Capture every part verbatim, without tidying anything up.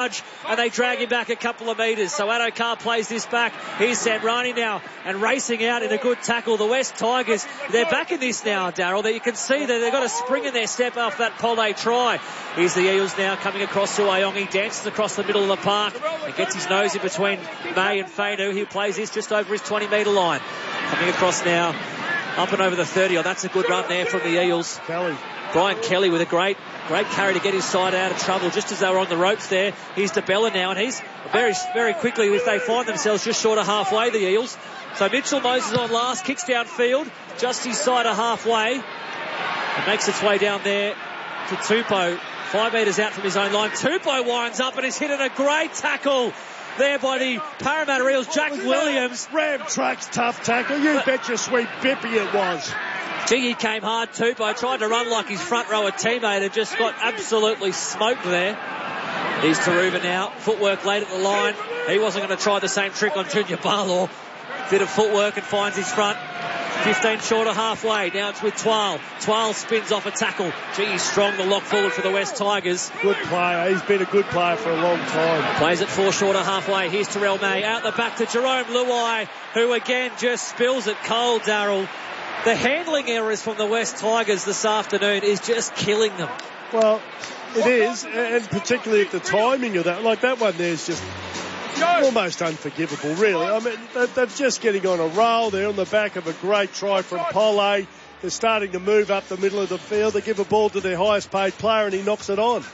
dodge, and they drag him back a couple of metres. So Addo-Carr plays this back. Here's Samrani now, and racing out in a good tackle. The West Tigers, they're back in this now, Darryl. That you can see that they've got a spring in their step after that Polly try. Here's the Eels now coming across to Iongi, dances across the middle of the park and gets his nose in between May and Fainu. He plays this just over his twenty metre line. Coming across now, up and over the thirty. Oh, that's a good run there from the Eels. Kelly. Brian Kelly with a great, great carry to get his side out of trouble just as they were on the ropes there. Here's DeBella now, and he's very, very quickly, if they find themselves just short of halfway, the Eels. So Mitchell Moses on last, kicks downfield, just his side of halfway, and makes its way down there to Tupou, five metres out from his own line. Tupou winds up and is hit in a great tackle there by the Parramatta Eels, Jack Williams. Ram Truck's tough tackle. You bet your sweet Bippy it was. Jiggy came hard. Tupou tried to run like his front rower teammate and just got absolutely smoked there. Here's Taruva now. Footwork late at the line. He wasn't going to try the same trick on Junior Barlaw. Bit of footwork and finds his front. fifteen short of halfway. Now it's with Twal. Twal spins off a tackle. Gee, he's strong, the lock forward for the West Tigers. Good player. He's been a good player for a long time. Plays it four short of halfway. Here's Terrell May. Out the back to Jerome Luai, who again just spills it cold, Darryl. The handling errors from the West Tigers this afternoon is just killing them. Well, it is, and particularly at the timing of that. Like that one there's just almost unforgivable, really. I mean, they're just getting on a roll. They're on the back of a great try from Polly. They're starting to move up the middle of the field. They give a ball to their highest paid player and he knocks it on.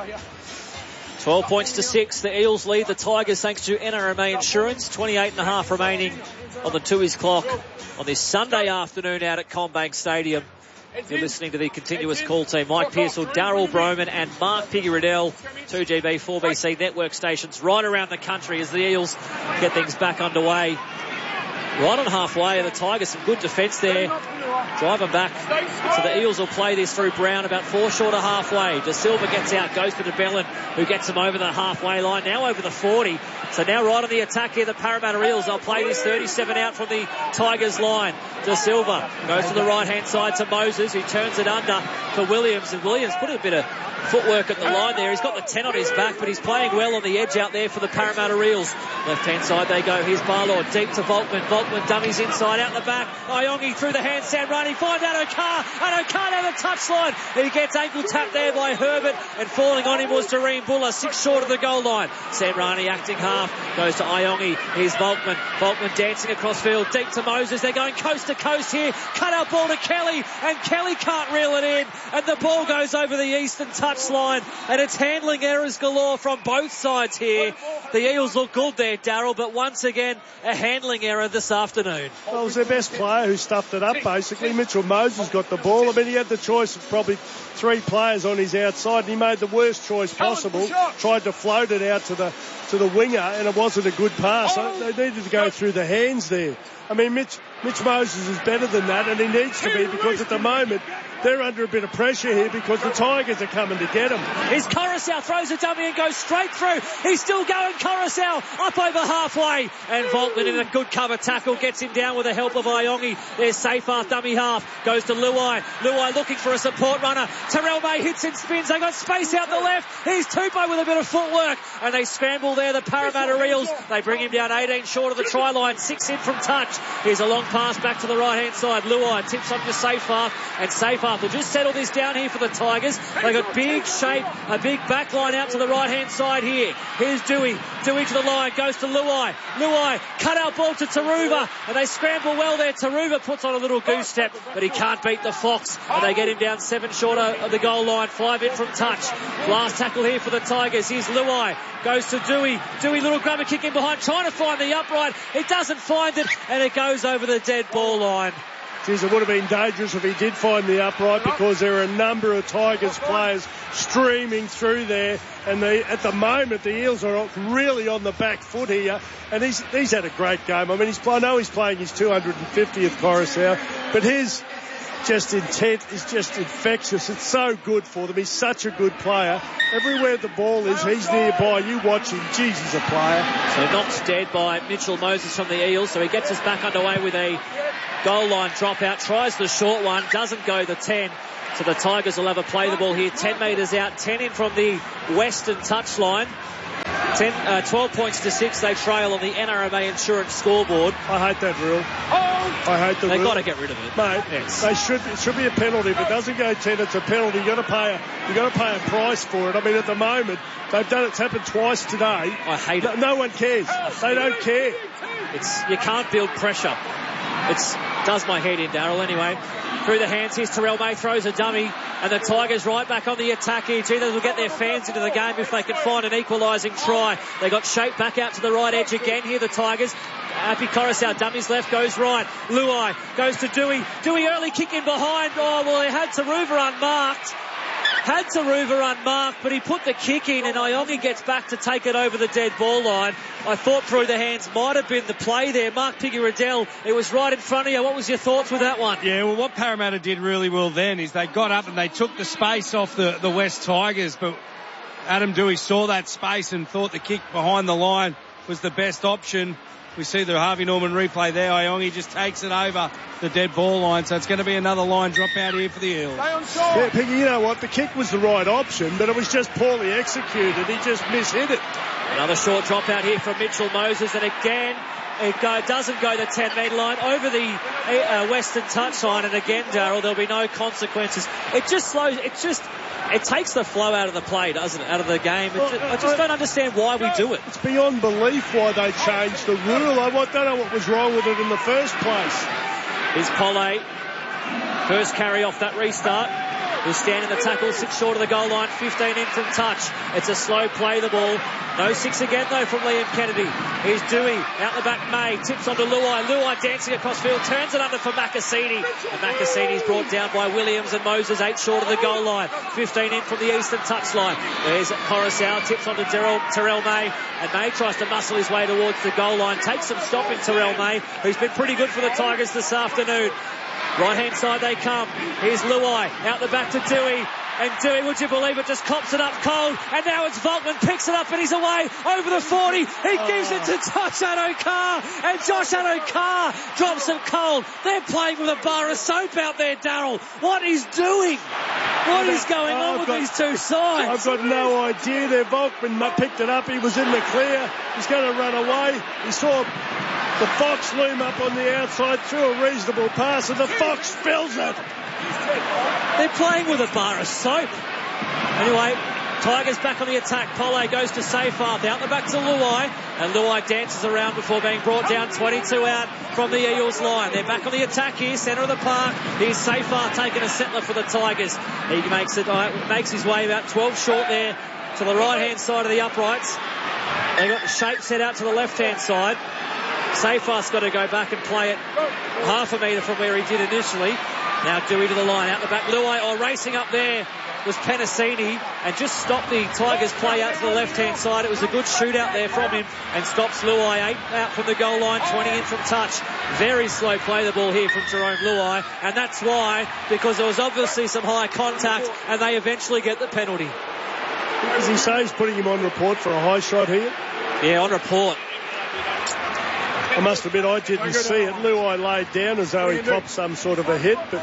twelve points to six. The Eels lead the Tigers thanks to N R M A Insurance. twenty-eight and a half remaining on the Tui's clock on this Sunday afternoon out at CommBank Stadium. You're listening to the continuous call team. Mike Pearsall, Darryl Broman and Mark Piggy-Riddell. two G B, four B C network stations right around the country as the Eels get things back underway. Right on halfway, the Tigers, some good defence there. Driving back. So the Eels will play this through Brown about four short of halfway. De Silva gets out, goes to DeBellin, who gets him over the halfway line, now over the forty. So now right on the attack here, the Parramatta Eels. They'll play this thirty-seven out from the Tigers line. De Silva goes to the right-hand side to Moses, who turns it under for Williams. And Williams put a bit of footwork at the line there. He's got the ten on his back, but he's playing well on the edge out there for the Parramatta Eels. Left-hand side they go. Here's Barlaw deep to Volkman. Volkman dummies inside, out the back. Iongi through the hand. Samrani finds Addo-Carr. Addo-Carr down the touchline. He gets ankle tapped there by Herbert, and falling on him was Doreen Buller, six short of the goal line. Samrani acting half, goes to Iongi. Here's Volkman. Volkman dancing across field, deep to Moses. They're going coast to coast here. Cut out ball to Kelly, and Kelly can't reel it in, and the ball goes over the eastern touchline, and it's handling errors galore from both sides here. The Eels look good there, Darryl, but once again, a handling error this afternoon. Well, it was their best player who stuffed it up, basically. Mitchell Moses got the ball. I mean, he had the choice of probably three players on his outside, and he made the worst choice possible. Tried to float it out to the to the winger, and it wasn't a good pass. They needed to go through the hands there. I mean, Mitch, Mitch Moses is better than that, and he needs to be, because at the moment they're under a bit of pressure here because the Tigers are coming to get him. Here's Coruscant, throws a dummy and goes straight through. He's still going, Coruscant, up over halfway. And Volkman in a good cover tackle gets him down with the help of Iongi. There's safe half, dummy half. Goes to Luai. Luai looking for a support runner. Terrell May hits and spins. They got space out the left. Here's Tupou with a bit of footwork. And they scramble there, the Parramatta Eels. They bring him down eighteen short of the try line. Six in from touch. Here's a long pass back to the right-hand side. Luai tips up to safe half. And safe half will just settle this down here for the Tigers. They got big shape, a big back line out to the right-hand side here. Here's Dewey. Dewey to the line, goes to Luai. Luai, cut out ball to Taruva, and they scramble well there. Taruva puts on a little goose step, but he can't beat the Fox, and they get him down seven short of the goal line. Five in from touch. Last tackle here for the Tigers. Here's Luai, goes to Dewey. Dewey, little grabber kick in behind, trying to find the upright. He doesn't find it, and it goes over the dead ball line. Geez, it would have been dangerous if he did find the upright, because there are a number of Tigers players streaming through there, and they, at the moment the Eels are really on the back foot here, and he's he's had a great game. I mean, he's I know he's playing his two hundred fiftieth Coruscant, but his just intent is just infectious. It's so good for them. He's such a good player. Everywhere the ball is, he's nearby. You watch him. Jeez, he's a player. So knocked dead by Mitchell Moses from the Eels, so he gets us back underway with a goal line dropout, tries the short one, doesn't go the ten. So the Tigers will have a play the ball here, ten metres out, ten in from the western touchline. Ten, uh, twelve points to six, they trail on the N R M A Insurance scoreboard. I hate that rule. Oh. I hate the They've rule. got to get rid of it. Mate, yes. they should, it should be a penalty. If it doesn't go ten, it's a penalty. You've got to pay a, you've got to pay a price for it. I mean, at the moment, they've done it. It's happened twice today. I hate no, it. No one cares. They don't care. It's, you can't build pressure. It's does my head in, Darryl. Anyway, through the hands, here's Terrell May, throws a dummy, and the Tigers right back on the attack here. Gee, they'll get their fans into the game if they can find an equalising try. They got shape back out to the right edge again here, the Tigers. Happy Coruscant, dummies left, goes right. Luai goes to Dewey. Dewey early kick in behind. Oh, well, they had Taruva unmarked. Had Taruva unmarked, but he put the kick in, and Iongi gets back to take it over the dead ball line. I thought through the hands might have been the play there. Mark Piggy-Riddell, it was right in front of you. What was your thoughts with that one? Yeah, well, what Parramatta did really well then is they got up and they took the space off the, the West Tigers, but Adam Dewey saw that space and thought the kick behind the line was the best option. We see the Harvey Norman replay there. Iongi just takes it over the dead ball line. So it's going to be another line drop out here for the Eels. Yeah, Piggy, you know what? The kick was the right option, but it was just poorly executed. He just mishit it. Another short drop out here from Mitchell Moses. And again, it go, doesn't go the ten metre line over the uh, Western touch line. And again, Darryl, there'll be no consequences. It just slows. It just... It takes the flow out of the play, doesn't it? Out of the game. It, well, I just don't understand why we do it. It's beyond belief why they changed the rule. I don't know what was wrong with it in the first place. Here's Polley. First carry off that restart. He'll stand in the tackle, six short of the goal line, fifteen in from touch. It's a slow play, the ball. No six again, though, from Liam Kennedy. Here's Dewey, out the back, May, tips onto Luai. Luai dancing across field, turns it under for Makasini. And Makasini's brought down by Williams and Moses, eight short of the goal line. fifteen in from the eastern touchline. There's Coruscant, tips onto Terrell, Terrell May. And May tries to muscle his way towards the goal line. Takes some stopping, Terrell May, who's been pretty good for the Tigers this afternoon. Right-hand side they come. Here's Luai, out the back to Dewey. And Dewey, would you believe it, just cops it up cold. And now it's Volkman, picks it up and he's away over the forty. He oh. gives it to Josh Addo-Carr. And Josh Addo-Carr drops it cold. They're playing with a bar of soap out there, Darryl. What is doing? What is going on with got, these two sides? I've got no idea there. Volkman picked it up. He was in the clear. He's going to run away. He saw the Fox loom up on the outside, threw a reasonable pass, and the Fox spills it. They're playing with a bar of soap. Anyway, Tigers back on the attack. Polley goes to Seyfarth, out the back to Luai, and Luai dances around before being brought down. twenty-two out from the Eels line. They're back on the attack here, centre of the park. Here's Seyfarth taking a settler for the Tigers. He makes it, uh, makes his way about twelve short there to the right-hand side of the uprights. They got the shape set out to the left-hand side. Seyfarth's got to go back and play it half a metre from where he did initially. Now Dewey to the line, out the back. Luai, oh, racing up there was Penasini and just stopped the Tigers' play out to the left-hand side. It was a good shootout there from him and stops Luai eight out from the goal line, twenty in from touch. Very slow play the ball here from Jerome Luai, and that's why, because there was obviously some high contact and they eventually get the penalty. As he says, putting him on report for a high shot here. Yeah, on report. I must admit, I didn't see it. Luai laid down as though he copped some sort of a hit, but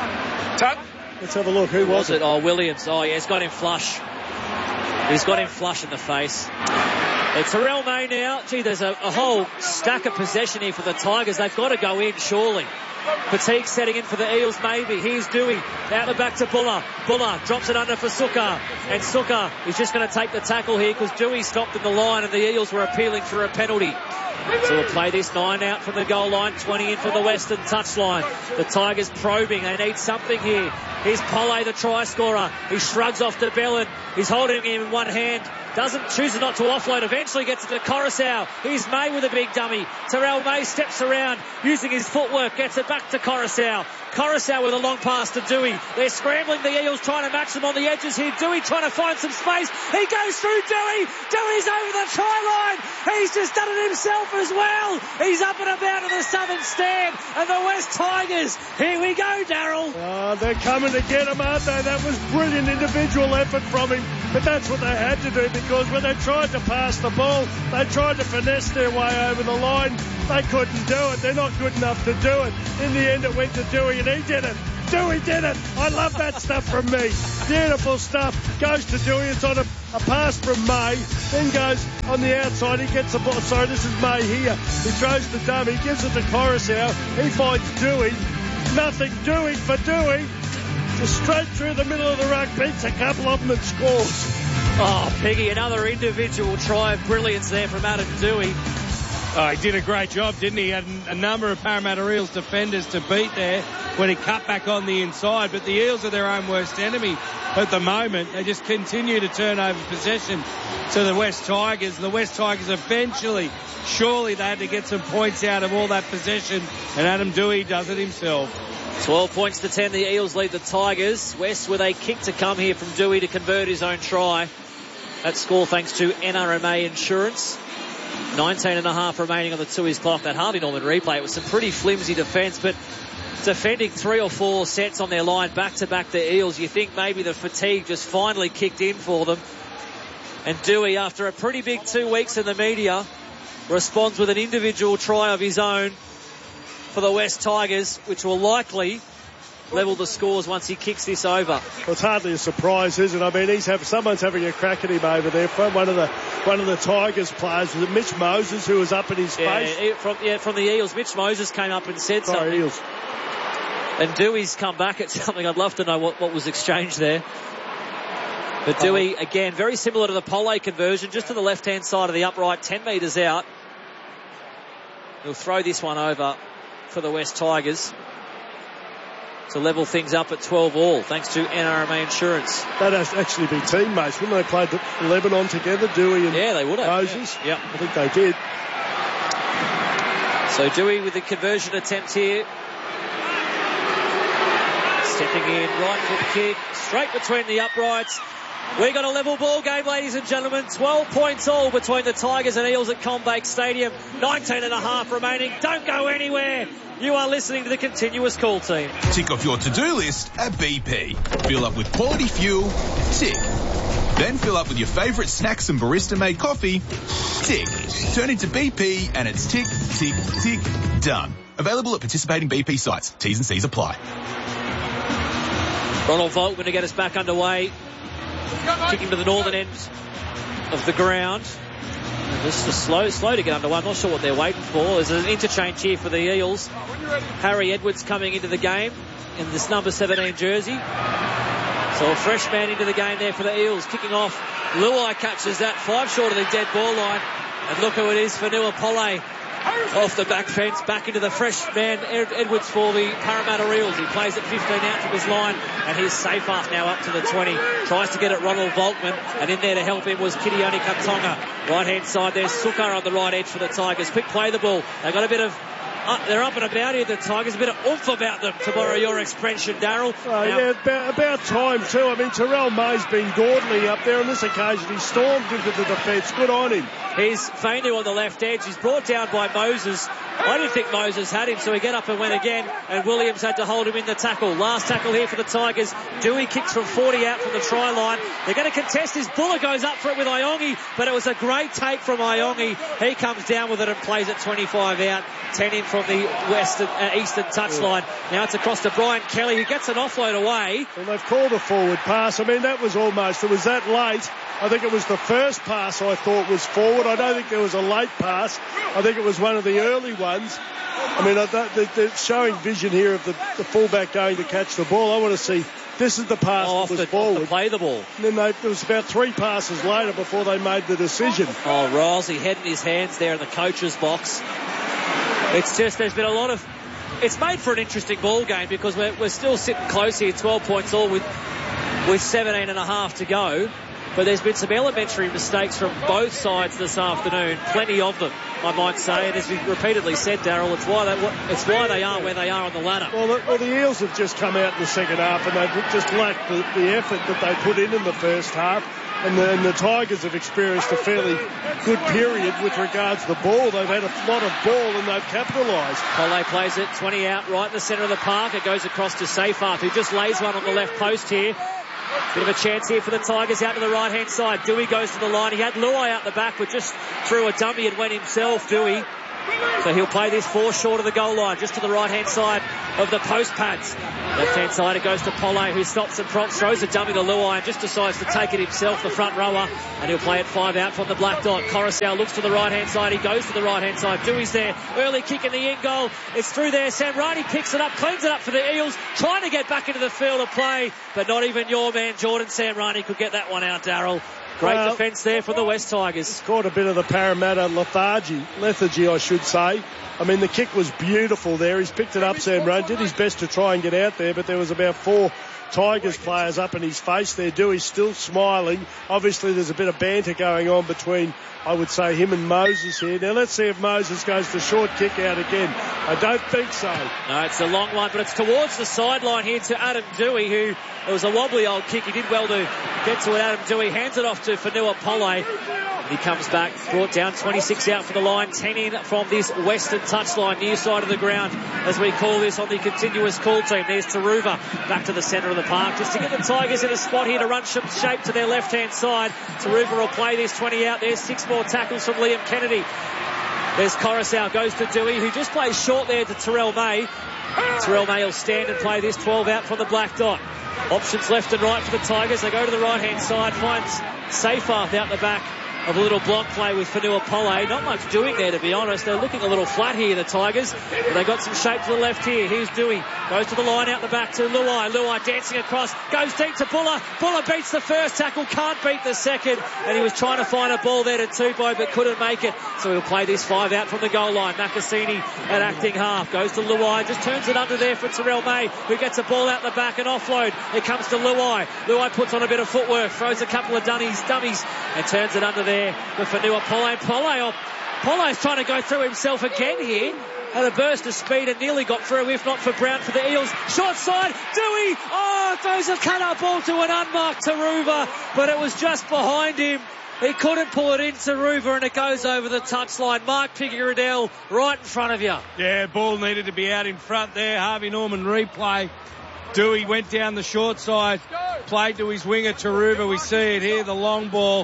let's have a look. Who was, was it? it? Oh, Williams. Oh, yeah, he's got him flush. He's got him flush in the face. It's Terrell May now. Gee, there's a, a whole stack of possession here for the Tigers. They've got to go in, surely. Fatigue setting in for the Eels, maybe. Here's Dewey, out the back to Buller. Buller drops it under for Sukkar. And Sukkar is just going to take the tackle here because Dewey stopped in the line and the Eels were appealing for a penalty. So we'll play this nine out from the goal line, twenty in from the western touchline. The Tigers probing. They need something here. Here's Polley, the try scorer. He shrugs off to Bellin. He's holding him in one hand. Doesn't, chooses not to offload. Eventually gets it to Coruscant. Here's May with a big dummy. Terrell May steps around using his footwork. Gets it back to Coruscant. Coruscant with a long pass to Dewey. They're scrambling, the Eels trying to match them on the edges here. Dewey trying to find some space. He goes through Dewey. Dewey's over the try line. He's just done it himself as well. He's up and about in the southern stand. And the West Tigers. Here we go, Darryl. Oh, they're coming to get him, aren't they? That was brilliant individual effort from him. But that's what they had to do, because when they tried to pass the ball, they tried to finesse their way over the line. They couldn't do it. They're not good enough to do it. In the end, it went to Dewey, and he did it. Dewey did it. I love that stuff from me. Beautiful stuff. Goes to Dewey. It's on a, a pass from May. Then goes on the outside. He gets the ball. Sorry, this is May here. He throws the dummy. Gives it to Coruscant. He finds Dewey. Nothing doing for Dewey. Just straight through the middle of the ruck. Beats a couple of them and scores. Oh, Piggy, another individual try of brilliance there from Adam Dewey. Oh, he did a great job, didn't he? He had a number of Parramatta Eels defenders to beat there when he cut back on the inside. But the Eels are their own worst enemy at the moment. They just continue to turn over possession to the West Tigers. The West Tigers eventually, surely they had to get some points out of all that possession. And Adam Dewey does it himself. twelve points to ten. The Eels lead the Tigers. West with a kick to come here from Dewey to convert his own try. That score thanks to N R M A Insurance. nineteen and a half remaining on the Tui's clock. That Harvey Norman replay, it was some pretty flimsy defence, but defending three or four sets on their line back-to-back the Eels, you think maybe the fatigue just finally kicked in for them. And Dewey, after a pretty big two weeks in the media, responds with an individual try of his own for the West Tigers, which will likely level the scores once he kicks this over. Well, it's hardly a surprise, is it? I mean, he's have, someone's having a crack at him over there. From one of the one of the Tigers players, was it Mitch Moses, who was up in his yeah, face? From, yeah, from the Eels, Mitch Moses came up and said Sorry, something. Eels. And Dewey's come back at something. I'd love to know what, what was exchanged there. But Dewey, again, very similar to the Pole conversion, just to the left-hand side of the upright, ten metres out. He'll throw this one over for the West Tigers to level things up at twelve all, thanks to N R M A Insurance. They'd actually be teammates, wouldn't they? Played Lebanon together, Dewey and yeah, they would have. Moses. Yeah. I think they did. So Dewey with the conversion attempt here. Stepping in, right foot kick, straight between the uprights. We got a level ball game, ladies and gentlemen. twelve points all between the Tigers and Eels at CommBank Stadium. nineteen and a half remaining. Don't go anywhere. You are listening to the Continuous Call team. Tick off your to-do list at B P. Fill up with quality fuel. Tick. Then fill up with your favourite snacks and barista-made coffee. Tick. Turn into B P and it's tick, tick, tick, done. Available at participating B P sites. T's and C's apply. Ronald Volkman to get us back underway. Kicking to the northern end of the ground. Just a slow, slow to get underway. I'm not sure what they're waiting for. There's an interchange here for the Eels. Harry Edwards coming into the game in this number seventeen jersey. So a fresh man into the game there for the Eels. Kicking off. Luai catches that. Five short of the dead ball line. And look who it is for Nua Pole. Off the back fence, back into the fresh man Ed- Edwards for the Parramatta Eels. He plays at fifteen out from his line, and he's safe off now up to the twenty. Tries to get it Ronald Volkman, and in there to help him was Kitione Katonga. Right hand side there, Sukar on the right edge for the Tigers. Quick play the ball. They got a bit of Uh, they're up and about here, the Tigers. A bit of oomph about them, to borrow your expression, Darryl. Oh, yeah, about, about time too. I mean, Terrell May's been dawdling up there on this occasion. He stormed into the defence. Good on him. Here's Fainu on the left edge. He's brought down by Moses. I didn't think Moses had him, so he get up and went again, and Williams had to hold him in the tackle. Last tackle here for the Tigers. Dewey kicks from forty out from the try line. They're going to contest his Buller goes up for it with Iongi, but it was a great take from Iongi. He comes down with it and plays at twenty-five out, ten in from the western, uh, eastern touchline. Now it's across to Brian Kelly, who gets an offload away. And they've called a forward pass. I mean, that was almost, it was that late. I think it was the first pass I thought was forward. I don't think there was a late pass. I think it was one of the early ones. I mean, I don't, they're showing vision here of the, the fullback going to catch the ball. I want to see, this is the pass oh, that was the, forward. To play the ball. And then they, there was about three passes later before they made the decision. Oh, Rosie head in his hands there in the coach's box. It's just, there's been a lot of, it's made for an interesting ball game because we're, we're still sitting close here, twelve points all with, with seventeen and a half to go. But there's been some elementary mistakes from both sides this afternoon. Plenty of them, I might say. And as we've repeatedly said, Darryl, it's why they, it's why they are where they are on the ladder. Well the, well, the Eels have just come out in the second half and they've just lacked the, the effort that they put in in the first half. And the, and the Tigers have experienced a fairly good period with regards to the ball. They've had a lot of ball and they've capitalised. Pole plays it, twenty out, right in the centre of the park. It goes across to Seyfarth, who just lays one on the left post here. Bit of a chance here for the Tigers out to the right-hand side. Dewey goes to the line. He had Luai out the back, but just threw a dummy and went himself, Dewey. So he'll play this four short of the goal line, just to the right-hand side of the post pads. Left-hand side, it goes to Polle, who stops and prompts, throws a dummy to Luai and just decides to take it himself, the front rower, and he'll play it five out from the black dot. Coruscant looks to the right-hand side. He goes to the right-hand side. Dewey's there. Early kick in the in goal. It's through there. Samrani picks it up, cleans it up for the Eels, trying to get back into the field of play, but not even your man, Jordan Samrani, could get that one out, Darryl. Great well, defence there from the West Tigers. It's caught a bit of the Parramatta lethargy, lethargy, I should say. I mean, the kick was beautiful there. He's picked it up, Sam Roan, did his best to try and get out there, but there was about four Tigers players up in his face there. Dewey's still smiling. Obviously, there's a bit of banter going on between, I would say, him and Moses here. Now, let's see if Moses goes the short kick out again. I don't think so. No, it's a long one, but it's towards the sideline here to Adam Dewey, who, it was a wobbly old kick. He did well to get to it. Adam Dewey hands it off to Fanua Polle. He comes back, brought down, twenty-six out for the line, ten in from this western touchline, near side of the ground, as we call this on the continuous call team. There's Taruva back to the centre of the park, just to get the Tigers in a spot here to run some shape to their left-hand side. Taruva will play this twenty out. There's six more tackles from Liam Kennedy. There's Coruscant, goes to Dewey, who just plays short there to Terrell May. Terrell May will stand and play this twelve out from the black dot. Options left and right for the Tigers. They go to the right-hand side, finds Seyfarth out the back of a little block play with Fanua Polle. Not much doing there, to be honest. They're looking a little flat here, the Tigers. But they got some shape to the left here. Here's Dewey. Goes to the line out the back to Luai. Luai dancing across. Goes deep to Buller. Buller beats the first tackle. Can't beat the second. And he was trying to find a ball there to Tupou, but couldn't make it. So he'll play this five out from the goal line. Nakasini at acting half. Goes to Luai. Just turns it under there for Terrell May, who gets a ball out the back and offload. It comes to Luai. Luai puts on a bit of footwork. Throws a couple of dummies, dummies and turns it under there for Fanua Polle. Polle, Polle's trying to go through himself again here. Had a burst of speed and nearly got through, if not for Brown for the Eels. Short side, Dewey, oh, throws a cut-up ball to an unmarked Taruva, but it was just behind him. He couldn't pull it in, Taruva, and it goes over the touchline. Mark Pickerill right in front of you. Yeah, ball needed to be out in front there. Harvey Norman replay. Dewey went down the short side, played to his winger, Taruva. We see it here, the long ball.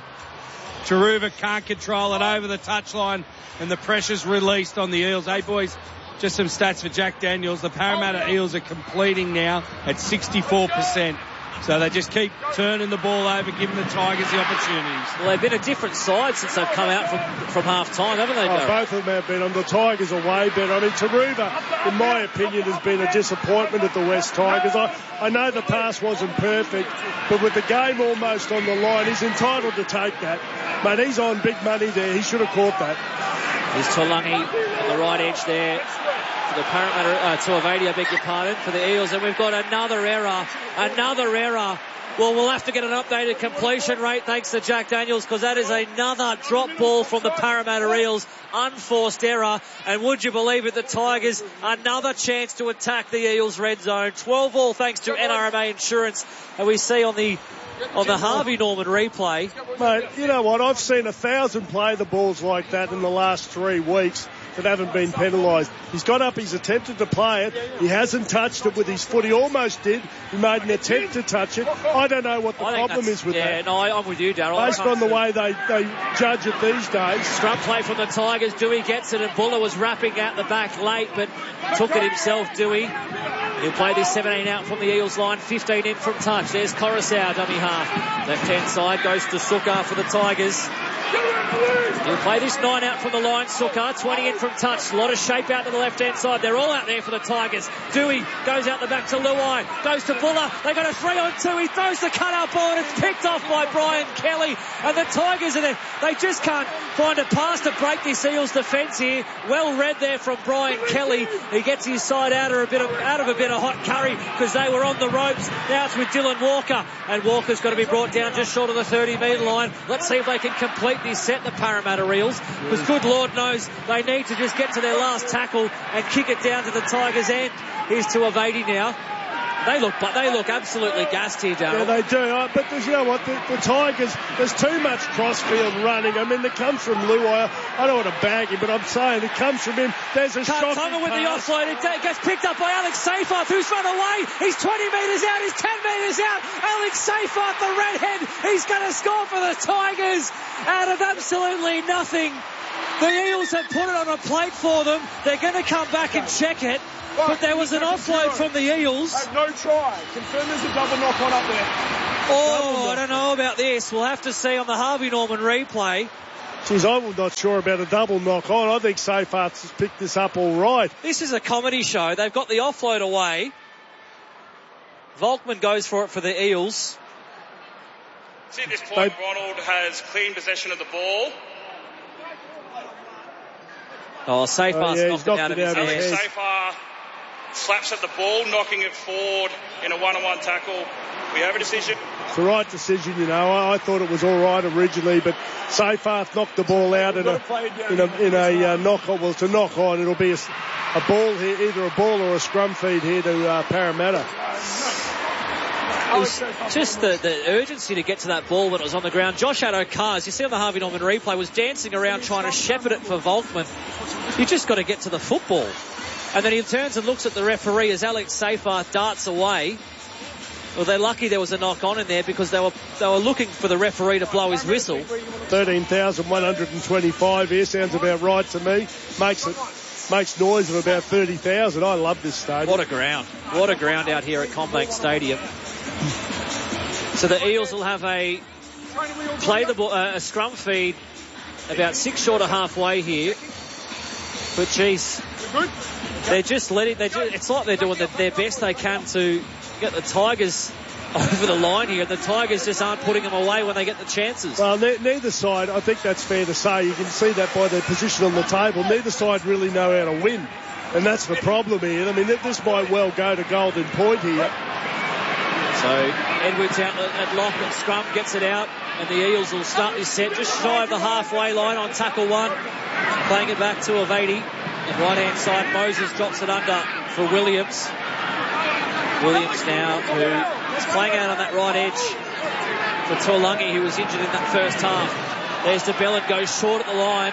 Taruva can't control it over the touchline, and the pressure's released on the Eels. Hey, boys, just some stats for Jack Daniels. The Parramatta Eels are completing now at sixty-four percent. So they just keep turning the ball over, giving the Tigers the opportunities. Well, they've been a different side since they've come out from, from half-time, haven't they, oh, both of them have been. On the Tigers are way better. I mean, Taruva, in my opinion, has been a disappointment at the West Tigers. I, I know the pass wasn't perfect, but with the game almost on the line, he's entitled to take that. Mate, he's on big money there. He should have caught that. There's Tulangi on the right edge there. The Parramatta, uh, Tuavadi, I beg your pardon, for the Eels, and we've got another error, another error. Well, we'll have to get an updated completion rate thanks to Jack Daniels, because that is another drop ball from the Parramatta Eels, unforced error, and would you believe it, the Tigers, another chance to attack the Eels' red zone. twelve all thanks to N R M A Insurance, and we see on the on the Harvey Norman replay. Mate, you know what, I've seen a thousand play the balls like that in the last three weeks. That haven't been penalised. He's got up, he's attempted to play it. He hasn't touched it with his foot. He almost did. He made an attempt to touch it. I don't know what the problem is with yeah, that. Yeah, no, I'm with you, Darryl. Based on the way they, they judge it these days. Scrum play from the Tigers. Dewey gets it, and Buller was wrapping out the back late, but took it himself, Dewey. He'll play this seventeen out from the Eels line, fifteen in from touch. There's Coruscant, dummy half. Left-hand side goes to Sukkar for the Tigers. He'll play this nine out from the line, Sukkar, twenty in from touch. A lot of shape out to the left-hand side. They're all out there for the Tigers. Dewey goes out the back to Luai, goes to Buller. They got a three on two. He throws the cut-out ball, and it's picked off by Brian Kelly. And the Tigers are there. They just can't find a pass to break this Eels defence here. Well read there from Brian Kelly. He gets his side out of a bit of, out of a bit of hot curry because they were on the ropes. Now it's with Dylan Walker, and Walker's got to be brought down just short of the thirty metre line. Let's see if they can complete this set, the Parramatta Eels, because good Lord knows they need to just get to their last tackle and kick it down to the Tigers' end. Here's to Avadi now. They look, but they look absolutely gassed here, Darryl. Yeah, they do. Uh, but there's, you know what, the, the Tigers, there's too much crossfield running. I mean, it comes from Luai. I don't want to bag him, but I'm saying it comes from him. There's a shocking pass. With the offload, it gets picked up by Alex Seyfarth, who's run away. He's twenty metres out. He's ten metres out. Alex Seyfarth, the redhead, he's going to score for the Tigers out of absolutely nothing. The Eels have put it on a plate for them. They're going to come back and check it. But there was an offload from the Eels. No try. Confirm there's a double knock on up there. Oh, I don't know about this. We'll have to see on the Harvey Norman replay. Geez, I'm not sure about a double knock on. I think Seyfarth has picked this up all right. This is a comedy show. They've got the offload away. Volkman goes for it for the Eels. See, at this point, they... Ronald has clean possession of the ball. Oh, Seyfarth's oh, yeah, knocked it out of his hands. hands. Seyfarth slaps at the ball, knocking it forward in a one-on-one tackle. We have a decision. It's the right decision, you know. I, I thought it was all right originally, but Seyfarth knocked the ball out in a, in a, in a uh, knock on. Well, it's a knock on. It'll be a, a ball here, either a ball or a scrum feed here to uh, Parramatta. It was just the, the urgency to get to that ball when it was on the ground. Josh Addo-Carr, as you see on the Harvey Norman replay, was dancing around trying to shepherd it for Volkman. You just got to get to the football. And then he turns and looks at the referee as Alex Seyfarth darts away. Well, they're lucky there was a knock on in there because they were they were looking for the referee to blow his whistle. thirteen thousand one hundred twenty-five here sounds about right to me. Makes it makes noise of about thirty thousand. I love this stadium. What a ground. What a ground out here at CommBank Stadium. So the Eels will have a play the ball, uh, a scrum feed about six short of halfway here. But geez, they're just letting. They just, it's like they're doing the, their best they can to get the Tigers over the line here. The Tigers just aren't putting them away when they get the chances. Well, ne- neither side, I think that's fair to say. You can see that by their position on the table. Neither side really know how to win, and that's the problem here. I mean, this might well go to golden point here. So Edwards out at lock and scrum gets it out, and the Eels will start this set just shy of the halfway line on tackle one, playing it back to Avedi. And right hand side, Moses drops it under for Williams. Williams now, who is playing out on that right edge for Tuolungi, who was injured in that first half. There's DeBellin, goes short at the line.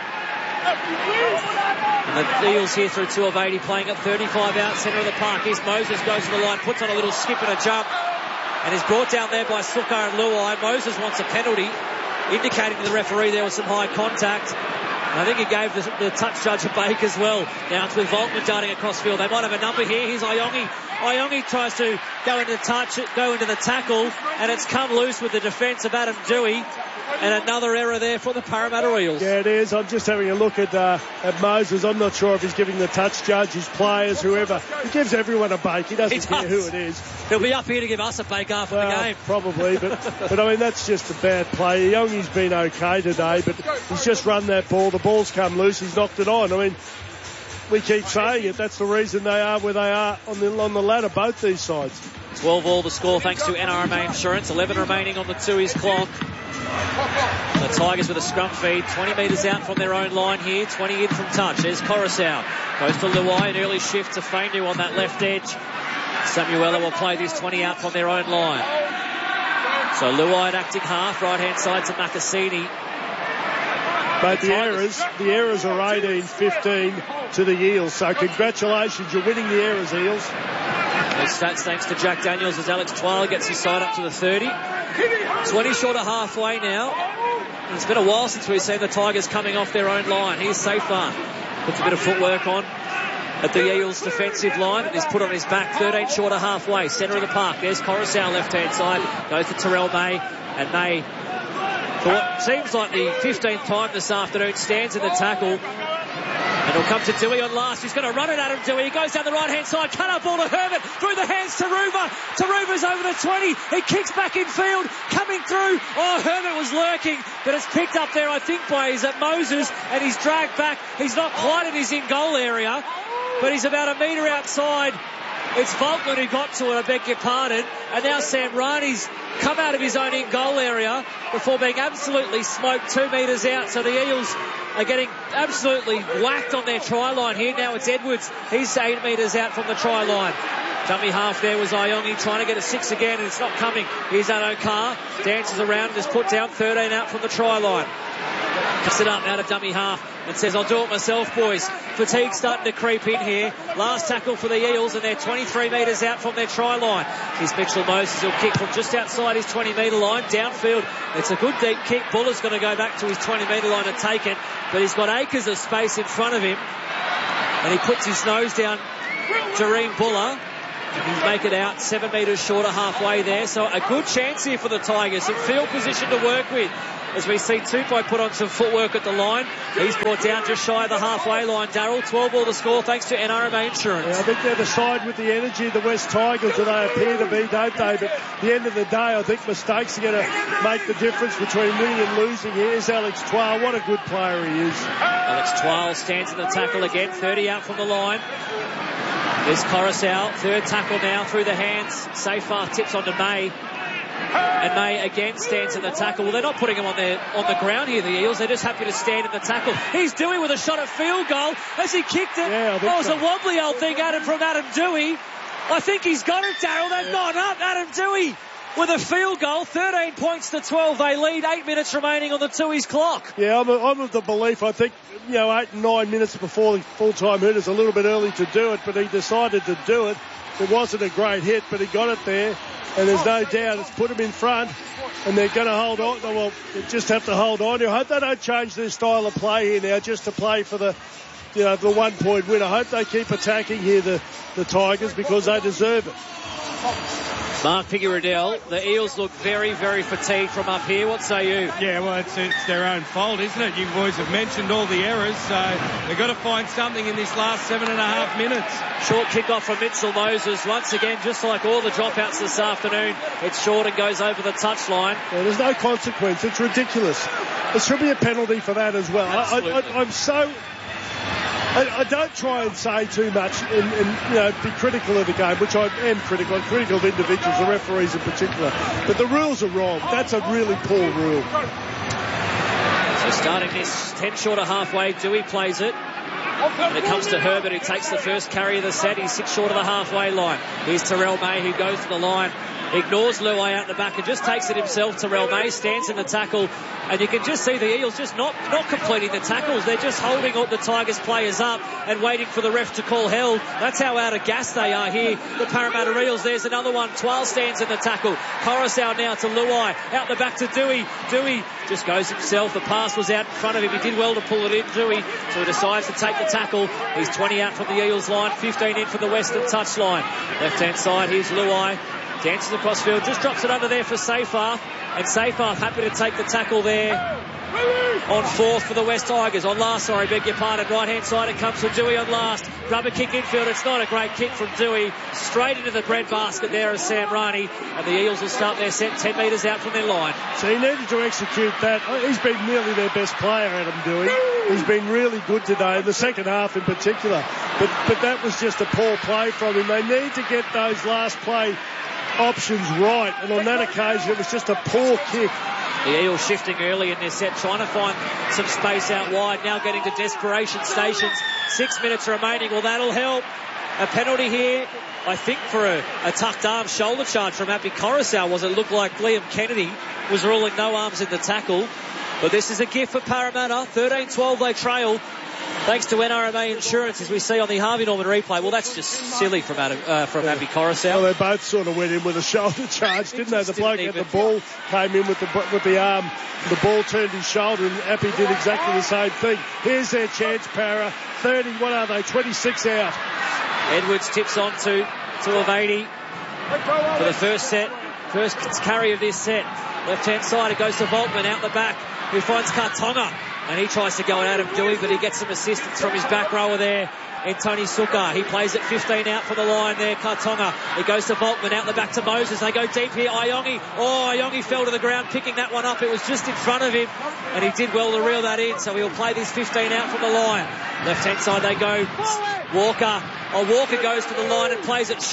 And the Eels here through to Avedi, playing at thirty-five out, centre of the park. Here's Moses, goes to the line, puts on a little skip and a jump, and is brought down there by Sukkar and Luai. Moses wants a penalty, indicating to the referee there was some high contact. And I think he gave the, the touch judge a break as well. Now it's with Volkman darting across field. They might have a number here. Here's Iongi. Iongi tries to go into touch, go into the tackle, and it's come loose with the defence of Adam Dewey. And another error there for the Parramatta Eels. Yeah, it is. I'm just having a look at uh, at Moses. I'm not sure if he's giving the touch judge, his players, whoever. He gives everyone a bake. He doesn't he care does. who it is. He'll be up here to give us a bake after well, the game. Probably, but, but I mean, that's just a bad play. Iongi's been okay today, but he's just run that ball. The ball's come loose. He's knocked it on. I mean, we keep saying it. That's the reason they are where they are on the, on the ladder, both these sides. twelve all the score thanks to N R M A Insurance. eleven remaining on the two-ish clock. The Tigers with a scrum feed, twenty metres out from their own line here, twenty in from touch. There's Coruscant. Goes to Luai, an early shift to Fainu on that left edge. Samuela will play this twenty out from their own line. So Luai acting half, right hand side to Makasini. But the errors, the errors are eighteen fifteen to the Eels. So congratulations, you're winning the errors, Eels. Those stats thanks to Jack Daniels as Alex Twala gets his side up to the thirty. twenty short of halfway now. And it's been a while since we've seen the Tigers coming off their own line. Here's Seyfarth. Puts a bit of footwork on at the Eels defensive line. And is put on his back. thirteen short of halfway. Centre of the park. There's Coruscant left hand side. Goes to Terrell May. And May, for what seems like the fifteenth time this afternoon, stands in the tackle. And it'll come to Dewey on last. He's going to run it at him, Dewey. He goes down the right-hand side. Cut up ball to Herbert. Through the hands to Ruva. Taruva's over the twenty. He kicks back in field. Coming through. Oh, Herbert was lurking. But it's picked up there, I think, by is that Moses. And he's dragged back. He's not quite in his in-goal area. But he's about a metre outside. It's Volkman who got to it, I beg your pardon. And now Sam Rani's come out of his own in-goal area before being absolutely smoked two metres out. So the Eels are getting absolutely whacked on their try line here. Now it's Edwards. He's eight metres out from the try line. Dummy half there was Iongi trying to get a six again, and it's not coming. Here's Addo-Carr. Dances around and is put down. thirteen out from the try line. Picks it up out of dummy half and says, I'll do it myself, boys. Fatigue starting to creep in here. Last tackle for the Eels, and they're twenty-three metres out from their try line. Here's Mitchell Moses. He'll kick from just outside his twenty metre line, downfield. It's a good deep kick. Buller's going to go back to his twenty metre line and take it, but he's got acres of space in front of him, and he puts his nose down Jareem Buller. He'll make it out seven metres short of halfway there. So a good chance here for the Tigers. Some field position to work with. As we see Tupou put on some footwork at the line. He's brought down just shy of the halfway line, Darryl. twelve all the score thanks to N R M A Insurance. Yeah, I think they're the side with the energy, the West Tigers, that they appear to be, don't they? But at the end of the day, I think mistakes are going to make the difference between winning and losing. Here's Alex Twal. What a good player he is. Alex Twal stands in the tackle again, thirty out from the line. There's Coruscant, third tackle now through the hands. Safar tips onto May. And May again stands in the tackle. Well, they're not putting him on their on the ground here, the Eels. They're just happy to stand in the tackle. He's Dewey with a shot at field goal as he kicked it. Yeah, that was so. a wobbly old thing, Adam, from Adam Dewey. I think he's got it, Darryl. They've yeah. not up. Adam Dewey with a field goal. thirteen points to twelve. They lead. Eight minutes remaining on the Tooheys clock. Yeah, I'm, a, I'm of the belief, I think, you know, eight and nine minutes before the full-time hit is a little bit early to do it, but he decided to do it. It wasn't a great hit, but he got it there. And there's no doubt it's put him in front, and they're going to hold on. Well, they just have to hold on. I hope they don't change their style of play here now just to play for the, you know, the one-point win. I hope they keep attacking here, the, the Tigers, because they deserve it. Mark Piggy-Riddell, the Eels look very, very fatigued from up here. What say you? Yeah, well, it's, it's their own fault, isn't it? You boys have mentioned all the errors, so they've got to find something in this last seven and a half minutes. Short kick-off from Mitchell Moses. Once again, just like all the dropouts this afternoon, it's short and goes over the touchline. Yeah, there's no consequence. It's ridiculous. There should be a penalty for that as well. I, I, I'm so... I, I don't try and say too much and, and you know, be critical of the game, which I am critical. I'm critical of individuals, the referees in particular. But the rules are wrong. That's a really poor rule. So starting this ten short of halfway, Dewey plays it. When it comes to Herbert, who takes the first carry of the set, he's six short of the halfway line. Here's Terrell May, who goes to the line, ignores Luai out the back and just takes it himself. Terrell May stands in the tackle, and you can just see the Eels just not, not completing the tackles. They're just holding all the Tigers players up and waiting for the ref to call held. That's how out of gas they are here, the Parramatta Eels. There's another one. Twal stands in the tackle. Coruscant now to Luai, out the back to Dewey. Dewey just goes himself. The pass was out in front of him. He did well to pull it in, Dewey, so he decides to take the tackle. He's twenty out from the Eels line, fifteen in from the Western touch line. Left-hand side, here's Luai. Dances across field, just drops it under there for Safar. And Safar happy to take the tackle there on fourth for the West Tigers. On last, sorry, beg your pardon. Right-hand side, it comes from Dewey on last. Rubber kick infield. It's not a great kick from Dewey. Straight into the bread basket there is Sam Rani. And the Eels will start their set ten metres out from their line. So he needed to execute that. He's been nearly their best player, Adam Dewey. He's been really good today, in the second half in particular. But, but that was just a poor play from him. They need to get those last play options right, and on that occasion it was just a poor kick. The Eels shifting early in their set, trying to find some space out wide, now getting to desperation stations. Six minutes remaining. Well, that'll help. A penalty here, I think, for a, a tucked arm shoulder charge from Happy Coruscant. Was it looked like Liam Kennedy was ruling no arms in the tackle. But this is a gift for Parramatta. thirteen twelve they trail. Thanks to N R M A Insurance, as we see on the Harvey Norman replay. Well, that's just silly from Adam, uh, from yeah. Happy Coruscant. Well, they both sort of went in with a shoulder charge, didn't they? The bloke at the ball came in with the with the arm. The ball turned his shoulder, and Happy did exactly the same thing. Here's their chance, Para. thirty, what are they? twenty-six out. Edwards tips on to, to Avadi for the first set. First carry of this set. Left-hand side, it goes to Volkman out the back, who finds Kartonga. And he tries to go at Adam Dewey, but he gets some assistance from his back rower there, and Tony Sukkar. He plays at fifteen out for the line there, Kartonga. It goes to Volkman, out the back to Moses. They go deep here, Iongi. Oh, Iongi fell to the ground, picking that one up. It was just in front of him, and he did well to reel that in, so he'll play this fifteen out from the line. Left-hand side they go. Walker. Oh, Walker goes to the line and plays it short.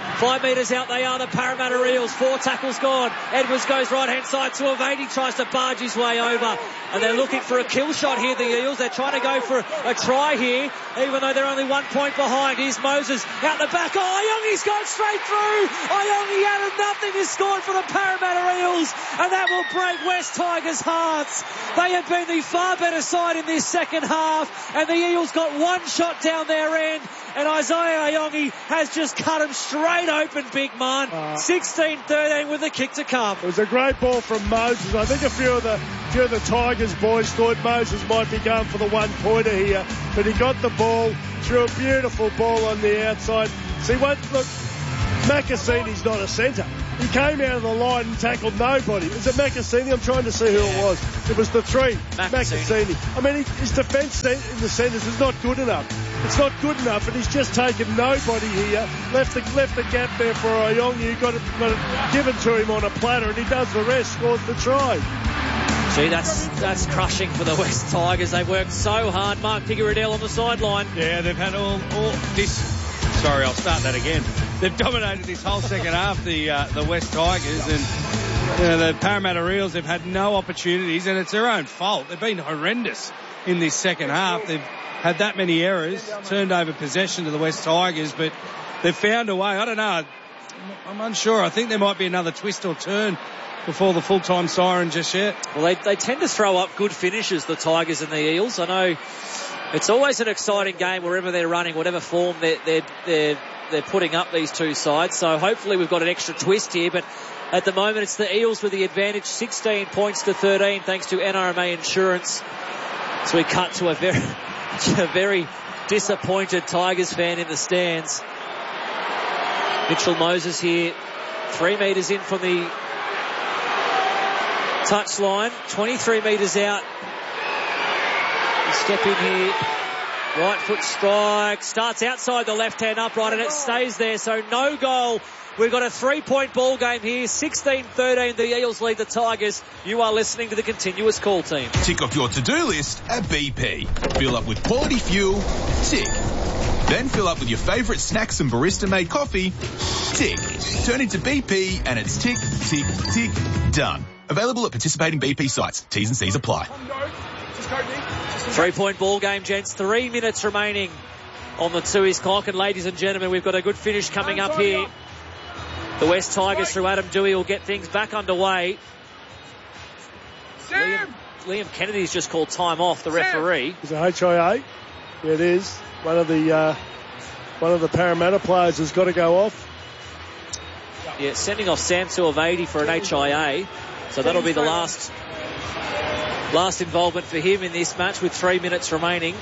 Five metres out they are, the Parramatta Eels. Four tackles gone. Edwards goes right-hand side to Avadi, tries to barge his way over. And they're looking for a kill shot here, the Eels. They're trying to go for a, a try here, even though they're only one point behind. Here's Moses out the back. Oh, Iongi's gone straight through. Iongi out of nothing has scored for the Parramatta Eels. And that will break West Tigers' hearts. They have been the far better side in this second half. And the Eels got one shot down their end. And Isaiah Iongi has just cut him straight open, big man. Uh, sixteen thirteen with the kick to come. It was a great ball from Moses. I think a few of the few of the Tigers boys thought Moses might be going for the one-pointer here, but he got the ball, threw a beautiful ball on the outside. See, what, look, Macassini's not a centre. He came out of the line and tackled nobody. Is it Macassini? I'm trying to see who it was. It was the three. Macassini. I mean, he, his defence in the centres is not good enough. It's not good enough, and he's just taken nobody here. Left the left the gap there for Iongi, who got it, got it given to him on a platter, and he does the rest, scores the try. Gee, that's that's crushing for the West Tigers. They've worked so hard. Mark Figueredell on the sideline. Yeah, they've had all, all this. Sorry, I'll start that again. They've dominated this whole second half, the uh, the West Tigers, and you know, the Parramatta Eels have had no opportunities, and it's their own fault. They've been horrendous in this second half. They've had that many errors, turned over possession to the West Tigers, but they've found a way. I don't know. I'm unsure. I think there might be another twist or turn before the full-time siren just yet. Well, they, they tend to throw up good finishes, the Tigers and the Eels. I know it's always an exciting game wherever they're running, whatever form they're, they're, they're, they're putting up, these two sides. So hopefully we've got an extra twist here, but at the moment it's the Eels with the advantage, sixteen points to thirteen, thanks to N R M A Insurance. So we cut to a very, a very disappointed Tigers fan in the stands. Mitchell Moses here, three metres in from the touchline, twenty-three metres out. Step in here, right foot strike, starts outside the left-hand upright and it stays there, so no goal. We've got a three-point ball game here, sixteen thirteen, the Eels lead the Tigers. You are listening to the Continuous Call Team. Tick off your to-do list at B P. Fill up with quality fuel, tick. Then fill up with your favourite snacks and barista-made coffee, tick. Turn into B P and it's tick, tick, tick, done. Available at participating B P sites. T's and C's apply. Three-point ball game, gents. Three minutes remaining on the two-is clock. And ladies and gentlemen, we've got a good finish coming up here. The West Tigers through Adam Dewey will get things back underway. Liam, Liam Kennedy's just called time off, the referee. Is it H I A? Yeah, it is. One of the uh, one of the Parramatta players has got to go off. Yeah, sending off Sam Suavadi for an H I A. So that'll be the last last involvement for him in this match with three minutes remaining.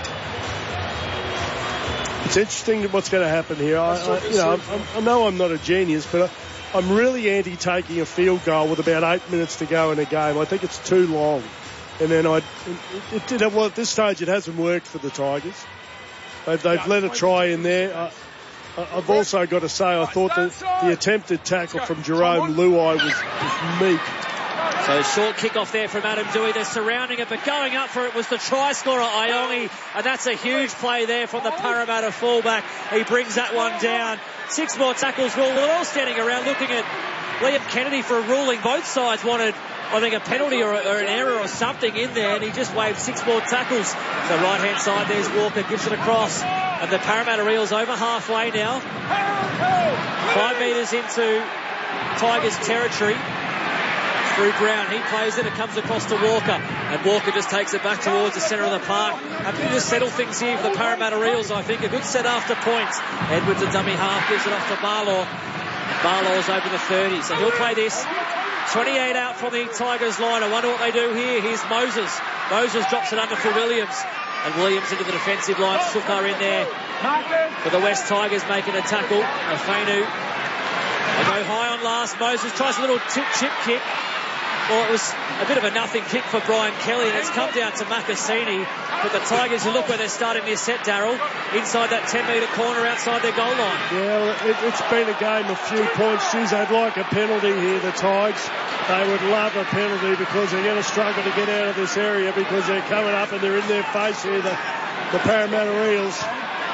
It's interesting what's going to happen here. I, I, you know, I'm, I know I'm not a genius, but I'm really anti taking a field goal with about eight minutes to go in a game. I think it's too long. And then I, it, it did. Well, at this stage, it hasn't worked for the Tigers. They've, they've let a try in there. Uh, I've also got to say, I thought the, the attempted tackle from Jerome Luai was, was meek. So short kick-off there from Adam Dewey. They're surrounding it, but going up for it was the try scorer, Iongi, and that's a huge play there from the Parramatta fullback. He brings that one down. Six more tackles ruled. We're all standing around looking at Liam Kennedy for a ruling. Both sides wanted, I think, a penalty or, a, or an error or something in there, and he just waved six more tackles. So right-hand side, there's Walker, gives it across. And the Parramatta Eels over halfway now. Five metres into Tigers territory. Through Brown, he plays it, it comes across to Walker. And Walker just takes it back towards the centre of the park. Happy to settle things here for the Parramatta Eels, I think. A good set after points. Edwards, a dummy half, gives it off to Barlaw. Barlaw's over the thirty, so he'll play this. twenty-eight out from the Tigers line. I wonder what they do here. Here's Moses. Moses drops it under for Williams. And Williams into the defensive line. Sukar in there for the West Tigers making a tackle. Afenu. They go high on last. Moses tries a little tip chip kick. Well, it was a bit of a nothing kick for Brian Kelly, and it's come down to Macassini. But the Tigers, you look where they're starting their set, Darryl, inside that ten-metre corner outside their goal line. Yeah, it, it's been a game of few points. Geez, they'd like a penalty here, the Tigers. They would love a penalty because they're going to struggle to get out of this area because they're coming up and they're in their face here, the, the Parramatta Eels.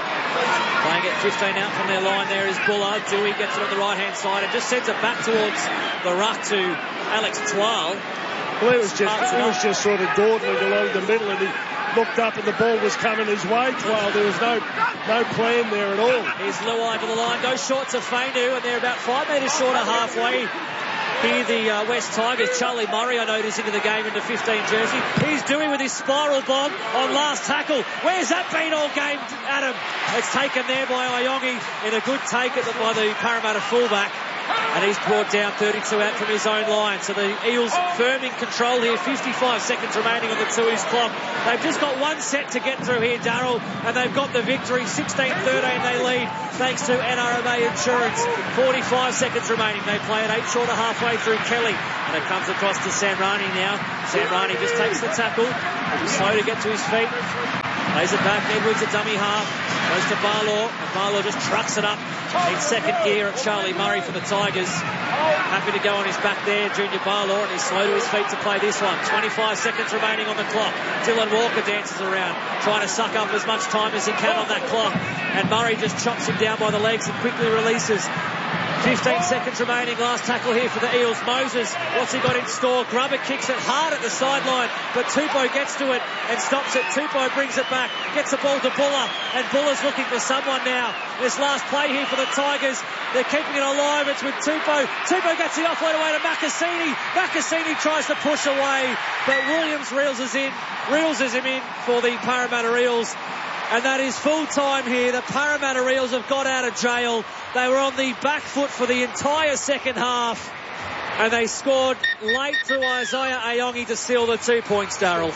Playing it fifteen out from their line there is Buller. Dewey gets it on the right-hand side and just sends it back towards the ruck to Alex Twal. Well, he was just, he was just sort of dawdling along the middle, and he looked up and the ball was coming his way. Twal, there was no no plan there at all. Here's Luai to the line, goes short to Fainu, and they're about five metres short of halfway. Here the uh, West Tigers, Charlie Murray, I notice, into the game in the fifteen jersey. He's doing with his spiral bomb on last tackle. Where's that been all game, Adam? It's taken there by Iongi in a good take at the, by the Parramatta fullback. And he's brought down thirty-two out from his own line. So the Eels firm in control here. fifty-five seconds remaining on the Tooheys clock. They've just got one set to get through here, Darryl, and they've got the victory. sixteen thirteen they lead thanks to N R M A Insurance. forty-five seconds remaining. They play it eight short of halfway through Kelly. And it comes across to Samrani now. Samrani just takes the tackle. He's slow to get to his feet. Lays it back. Edwards a dummy half. Goes to Barlaw. And Barlaw just trucks it up in second gear at Charlie Murray for the Tigers. Happy to go on his back there, Junior Barlaw, and he's slow to his feet to play this one. twenty-five seconds remaining on the clock. Dylan Walker dances around, trying to suck up as much time as he can on that clock. And Murray just chops him down by the legs and quickly releases. fifteen seconds remaining. Last tackle here for the Eels. Moses, what's he got in store? Grubber kicks it hard at the sideline, but Tupou gets to it and stops it. Tupou brings it back, gets the ball to Buller, and Buller's looking for someone now. This last play here for the Tigers. They're keeping it alive. It's with Tupou. Tupou gets the offload away to Makassini. Makassini tries to push away, but Williams reels us in, reels us him in for the Parramatta Eels. And that is full time here. The Parramatta Eels have got out of jail. They were on the back foot for the entire second half. And they scored late through Isaiah Iongi to seal the two points, Darryl.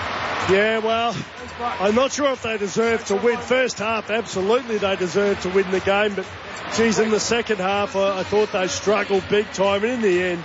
Yeah, well, I'm not sure if they deserve to win. First half, absolutely they deserved to win the game. But, geez, in the second half, I, I thought they struggled big time. And in the end,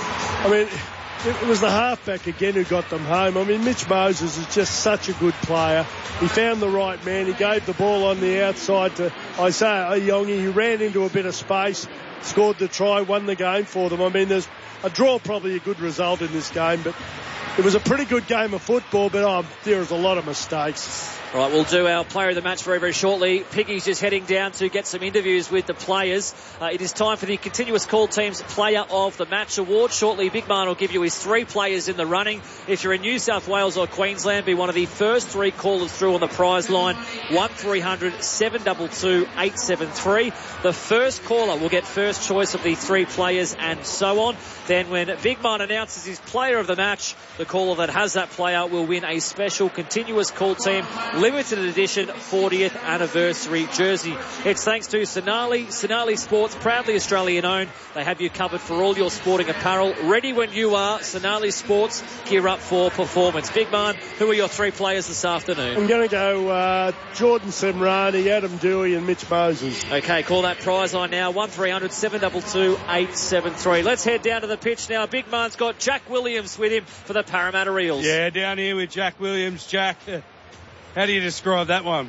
I mean, it was the halfback again who got them home. I mean, Mitch Moses is just such a good player. He found the right man. He gave the ball on the outside to Isaiah Iongi. He ran into a bit of space, scored the try, won the game for them. I mean, there's a draw, probably a good result in this game, but it was a pretty good game of football, but oh, there was a lot of mistakes. All right, we'll do our player of the match very, very shortly. Piggy's just heading down to get some interviews with the players. Uh, it is time for the Continuous Call Team's Player of the Match award. Shortly, Big Man will give you his three players in the running. If you're in New South Wales or Queensland, be one of the first three callers through on the prize line. one three hundred seven two two eight seven three. The first caller will get first choice of the three players and so on. Then when Big Man announces his player of the match, the caller that has that player will win a special Continuous Call Team limited edition fortieth anniversary jersey. It's thanks to Sonali. Sonali Sports, proudly Australian owned. They have you covered for all your sporting apparel. Ready when you are. Sonali Sports, gear up for performance. Big Man, who are your three players this afternoon? I'm going to go uh, Jordan Semrani, Adam Dewey and Mitch Moses. Okay, call that prize line now. one three hundred seven two two eight seven three. Let's head down to the pitch now. Big Man's got Jack Williams with him for the Parramatta Eels. Yeah, down here with Jack Williams. Jack, how do you describe that one?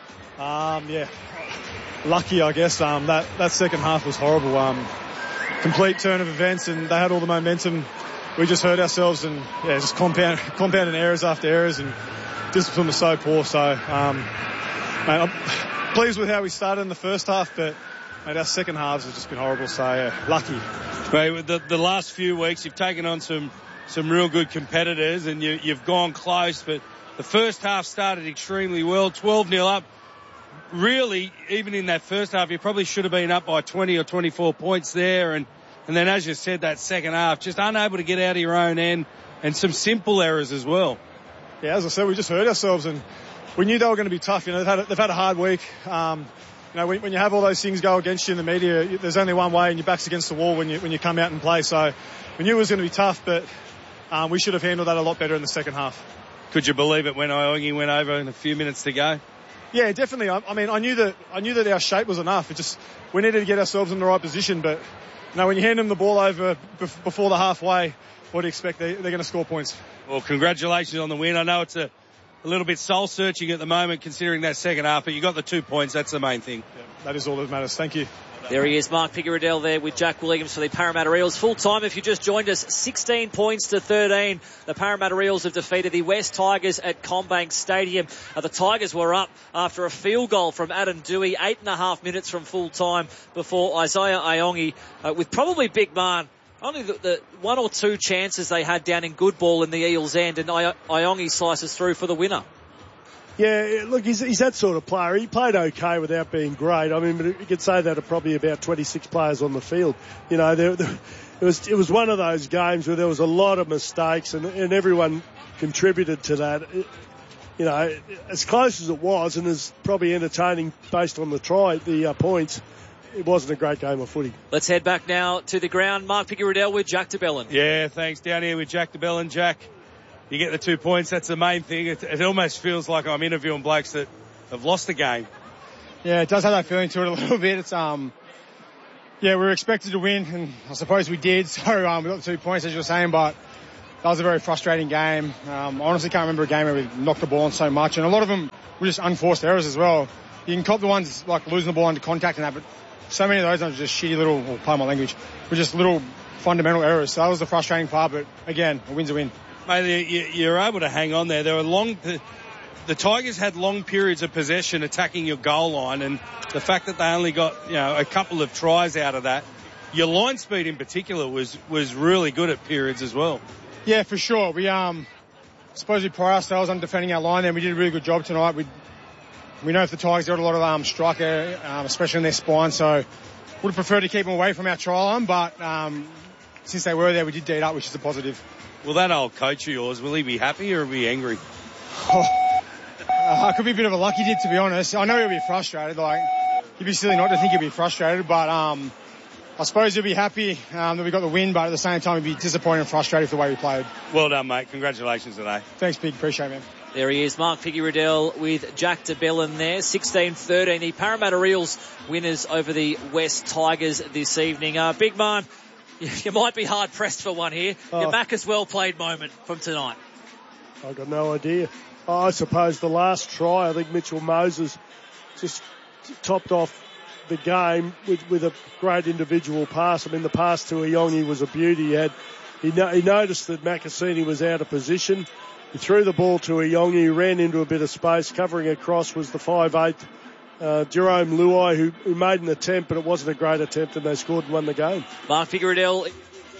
Um, yeah, lucky, I guess. Um, that, that second half was horrible. Um, complete turn of events, and they had all the momentum. We just hurt ourselves, and yeah, just compound, compounding errors after errors, and discipline was so poor. So, um, mate, I'm pleased with how we started in the first half, but mate, our second halves have just been horrible. So, yeah, lucky. Mate, the, the last few weeks, you've taken on some some real good competitors, and you, you've gone close, but the first half started extremely well, twelve nil up. Really, even in that first half, you probably should have been up by twenty or twenty-four points there. And, and then, as you said, that second half, just unable to get out of your own end, and some simple errors as well. Yeah, as I said, we just hurt ourselves, and we knew they were going to be tough. You know, they've had a, they've had a hard week. Um, you know, when, when you have all those things go against you in the media, there's only one way, and your back's against the wall when you when you come out and play. So we knew it was going to be tough, but um, we should have handled that a lot better in the second half. Could you believe it when Iongi went over in a few minutes to go? Yeah, definitely. I, I mean, I knew that I knew that our shape was enough. It just we needed to get ourselves in the right position. But you know, when you hand them the ball over before the halfway, what do you expect? They, they're going to score points. Well, congratulations on the win. I know it's a a little bit soul-searching at the moment considering that second half, but you got the two points. That's the main thing. Yeah, that is all that matters. Thank you. There he is, Mark Picaradell there with Jack Williams for the Parramatta Eels. Full time, if you just joined us, sixteen points to thirteen. The Parramatta Eels have defeated the West Tigers at CommBank Stadium. Uh, the Tigers were up after a field goal from Adam Dewey, eight and a half minutes from full time before Isaiah Iongi, uh, with probably Big Man. Only the, the one or two chances they had down in good ball in the Eels' end, and I- Iongi slices through for the winner. Yeah, look, he's, he's that sort of player. He played okay without being great. I mean, but you could say that of probably about twenty-six players on the field. You know, there, there, it was it was one of those games where there was a lot of mistakes, and, and everyone contributed to that. It, you know, as close as it was, and as probably entertaining based on the try, the uh, points, it wasn't a great game of footy. Let's head back now to the ground. Mark Picaradell with Jack de Belin. Yeah, thanks. Down here with Jack de Belin. Jack, you get the two points. That's the main thing. It, it almost feels like I'm interviewing blokes that have lost the game. Yeah, it does have that feeling to it a little bit. It's um, yeah, we were expected to win, and I suppose we did. So um, we got the two points, as you were saying, but that was a very frustrating game. Um, I honestly can't remember a game where we knocked the ball on so much, and a lot of them were just unforced errors as well. You can cop the ones like losing the ball under contact and that, but so many of those are just shitty little, or pardon my language, were just little fundamental errors. So that was the frustrating part, but again, a win's a win. Mate, you're able to hang on there. There were long, the Tigers had long periods of possession attacking your goal line, and the fact that they only got, you know, a couple of tries out of that, your line speed in particular was, was really good at periods as well. Yeah, for sure. We, um, suppose we pride ourselves on defending our line, and we did a really good job tonight. We, we know if the Tigers got a lot of, um, striker, um, especially in their spine, so would have preferred to keep them away from our try line, but, um, since they were there, we did D it up, which is a positive. Well, that old coach of yours, will he be happy or will he be angry? Oh, uh, could be a bit of a lucky dip, to be honest. I know he'll be frustrated. Like, he'd be silly not to think he'll be frustrated, but um, I suppose he'll be happy um, that we got the win, but at the same time, he'd be disappointed and frustrated with the way we played. Well done, mate. Congratulations today. Thanks, Big. Appreciate it, man. There he is, Mark Picaradell with Jack de Belin there, sixteen thirteen. The Parramatta Eels winners over the West Tigers this evening. Uh, Big Man, you might be hard-pressed for one here. Oh. Your Macca's well-played moment from tonight. I've got no idea. Oh, I suppose the last try, I think Mitchell Moses just topped off the game with, with a great individual pass. I mean, the pass to Iongi was a beauty. He had, he, no, he noticed that Macassini was out of position. He threw the ball to Iongi, ran into a bit of space. Covering across was the five eight Uh, Jerome Luai, who, who made an attempt, but it wasn't a great attempt, and they scored and won the game. Mark Picaradell.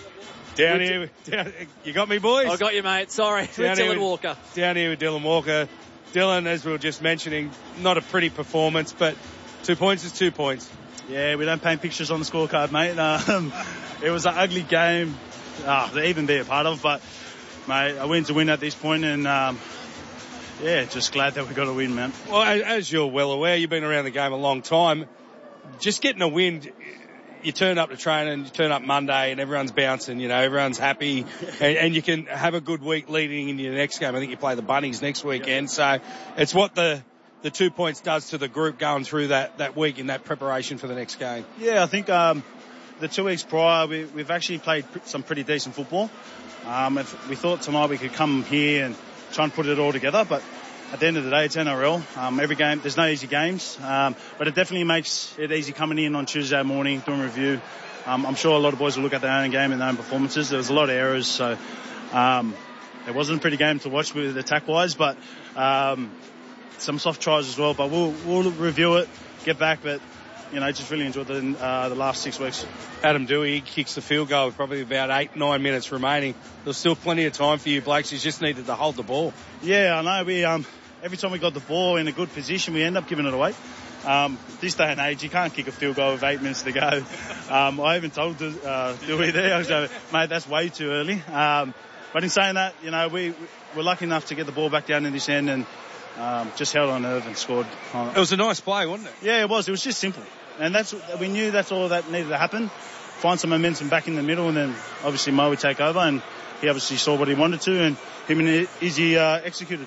Down here, down, you got me, boys? I got you, mate. Sorry. With Dylan Walker. Down here with Dylan Walker. Dylan, as we were just mentioning, not a pretty performance, but two points is two points. Yeah, we don't paint pictures on the scorecard, mate. Um, it was an ugly game oh, to even be a part of, but, mate, a win's a win at this point, and... Um, Yeah, just glad that we got a win, man. Well, as you're well aware, you've been around the game a long time. Just getting a win, you turn up to training, you turn up Monday and everyone's bouncing, you know, everyone's happy and, and you can have a good week leading into your next game. I think you play the Bunnies next weekend. So it's what the, the two points does to the group going through that, that week in that preparation for the next game. Yeah, I think um, the two weeks prior, we, we've actually played some pretty decent football. Um, if we thought tonight we could come here and try and put it all together, but at the end of the day, it's N R L. Um, every game, there's no easy games, um, but it definitely makes it easy coming in on Tuesday morning, doing review. Um, I'm sure a lot of boys will look at their own game and their own performances. There was a lot of errors, so um, it wasn't a pretty game to watch with attack-wise, but um, some soft tries as well. But we'll we'll review it, get back, but you know, just really enjoyed the uh, the last six weeks. Adam Dewey, he kicks the field goal with probably about eight, nine minutes remaining. There's still plenty of time for you blokes. He's just needed to hold the ball. Yeah, I know. We um. Every time we got the ball in a good position, we end up giving it away. Um, this day and age, you can't kick a field goal with eight minutes to go. Um, I even told uh, Dewey there, I was like, mate, that's way too early. Um, but in saying that, you know, we, we're lucky enough to get the ball back down in this end and um, just held on nerve and scored. It was a nice play, wasn't it? Yeah, it was. It was just simple. And that's we knew that's all that needed to happen. Find some momentum back in the middle, and then obviously Mo would take over, and he obviously saw what he wanted to, and him and Izzy uh, executed.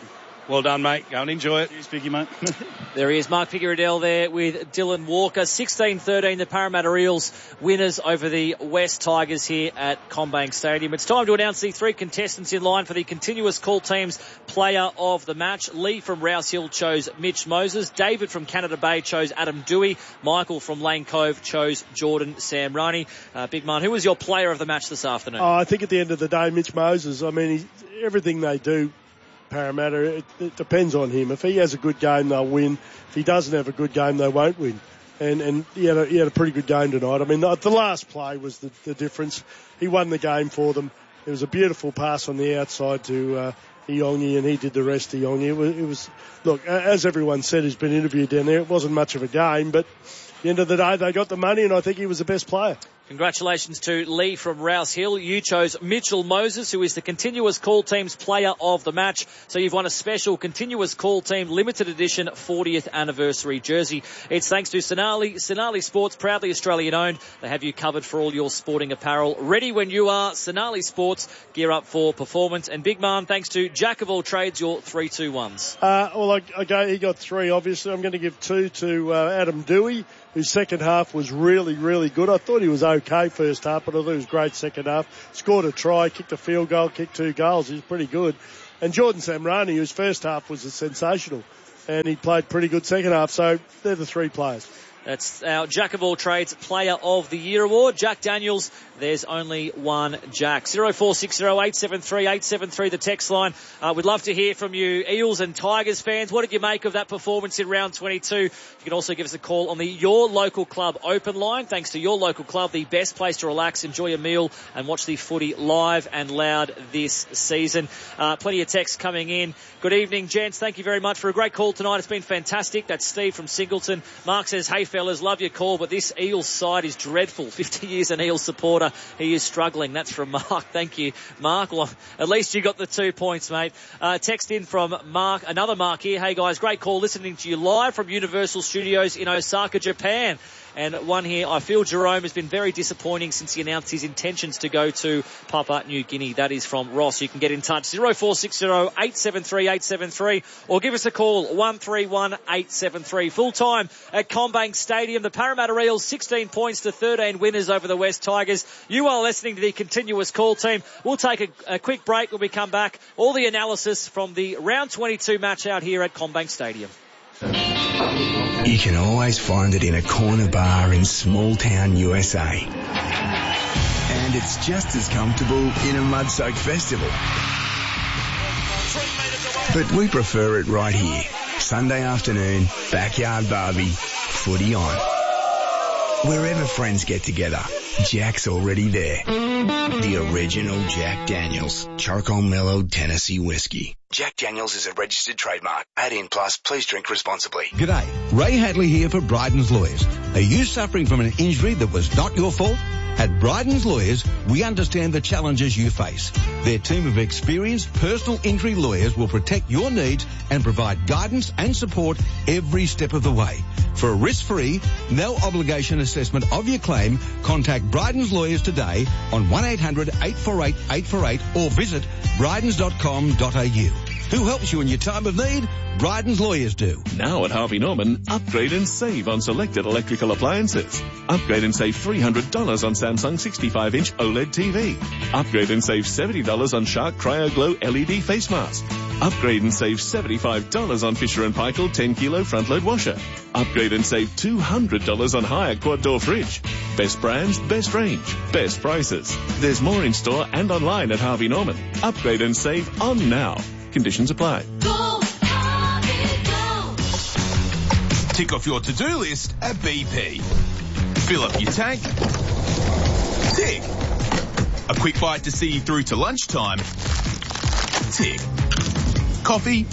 Well done, mate. Go and enjoy it. Cheers, Vicky, mate. There he is, Mark Figueredell there with Dylan Walker. sixteen thirteen, the Parramatta Eels winners over the West Tigers here at CommBank Stadium. It's time to announce the three contestants in line for the continuous call team's player of the match. Lee from Rouse Hill chose Mitch Moses. David from Canada Bay chose Adam Dewey. Michael from Lane Cove chose Jordan Samroni. Uh, Big Man, who was your player of the match this afternoon? Oh, I think at the end of the day, Mitch Moses. I mean, he, everything they do, Parramatta, it, it depends on him. If he has a good game, they'll win. If he doesn't have a good game, they won't win. And and he had a, he had a pretty good game tonight. I mean, the, the last play was the, the difference. He won the game for them. It was a beautiful pass on the outside to uh, Iongi, and he did the rest to Iongi. It was, it was, look, as everyone said who's been interviewed down there, it wasn't much of a game, but at the end of the day, they got the money, and I think he was the best player. Congratulations to Lee from Rouse Hill. You chose Mitchell Moses, who is the continuous call team's player of the match. So you've won a special continuous call team limited edition fortieth anniversary jersey. It's thanks to Sonali. Sonali Sports, proudly Australian owned. They have you covered for all your sporting apparel. Ready when you are. Sonali Sports, gear up for performance. And Big Man, thanks to Jack of all trades, your three two ones. Uh, well, I, I go, he got three, obviously. I'm going to give two to uh, Adam Dewey, whose second half was really, really good. I thought he was okay first half, but I thought he was great second half. Scored a try, kicked a field goal, kicked two goals. He was pretty good. And Jordan Samroni, whose first half was sensational, and he played pretty good second half. So they're the three players. That's our Jack of all trades player of the year award. Jack Daniels, there's only one Jack. zero four six zero eight seven three eight seven three, the text line. Uh, we'd love to hear from you, Eels and Tigers fans. What did you make of that performance in round twenty-two? You can also give us a call on the Your Local Club open line. Thanks to Your Local Club, the best place to relax, enjoy a meal and watch the footy live and loud this season. Uh, plenty of texts coming in. Good evening, gents. Thank you very much for a great call tonight. It's been fantastic. That's Steve from Singleton. Mark says, hey fellas, love your call, but this Eels side is dreadful. fifty years an Eels supporter. He is struggling. That's from Mark. Thank you, Mark. Well, at least you got the two points, mate. Uh, text in from Mark, another Mark here. Hey guys, great call. Listening to you live from Universal Studios in Osaka, Japan. And one here, I feel Jerome has been very disappointing since he announced his intentions to go to Papua New Guinea. That is from Ross. You can get in touch, zero four six zero eight seven three eight seven three, or give us a call, one three one eight seven three. Full time at CommBank Stadium. The Parramatta Eels, sixteen points to thirteen winners over the West Tigers. You are listening to the continuous call team. We'll take a, a quick break when we come back. All the analysis from the round twenty-two match out here at CommBank Stadium. You can always find it in a corner bar in small town U S A. And it's just as comfortable in a mud-soaked festival. But we prefer it right here. Sunday afternoon, backyard barbie, footy on. Wherever friends get together, Jack's already there. The original Jack Daniels, charcoal mellowed Tennessee whiskey. Jack Daniels is a registered trademark. eighteen plus, please drink responsibly. G'day, Ray Hadley here for Bryden's Lawyers. Are you suffering from an injury that was not your fault? At Bryden's Lawyers, we understand the challenges you face. Their team of experienced personal injury lawyers will protect your needs and provide guidance and support every step of the way. For a risk-free, no obligation assessment of your claim, contact Bryden's Lawyers today on one eight hundred eight four eight eight four eight or visit brydens dot com dot a u. Who helps you in your time of need? Bryden's Lawyers do. Now at Harvey Norman, upgrade and save on selected electrical appliances. Upgrade and save three hundred dollars on Samsung sixty-five inch OLED T V. Upgrade and save seventy dollars on Shark Cryo Glow L E D face mask. Upgrade and save seventy-five dollars on Fisher and Paykel ten kilo front load washer. Upgrade and save two hundred dollars on Hyatt quad door fridge. Best brands, best range, best prices. There's more in store and online at Harvey Norman. Upgrade and save on now. Conditions apply. Go, Harvey, go. Tick off your to-do list at B P. Fill up your tank. Tick. A quick bite to see you through to lunchtime. Tick. Coffee.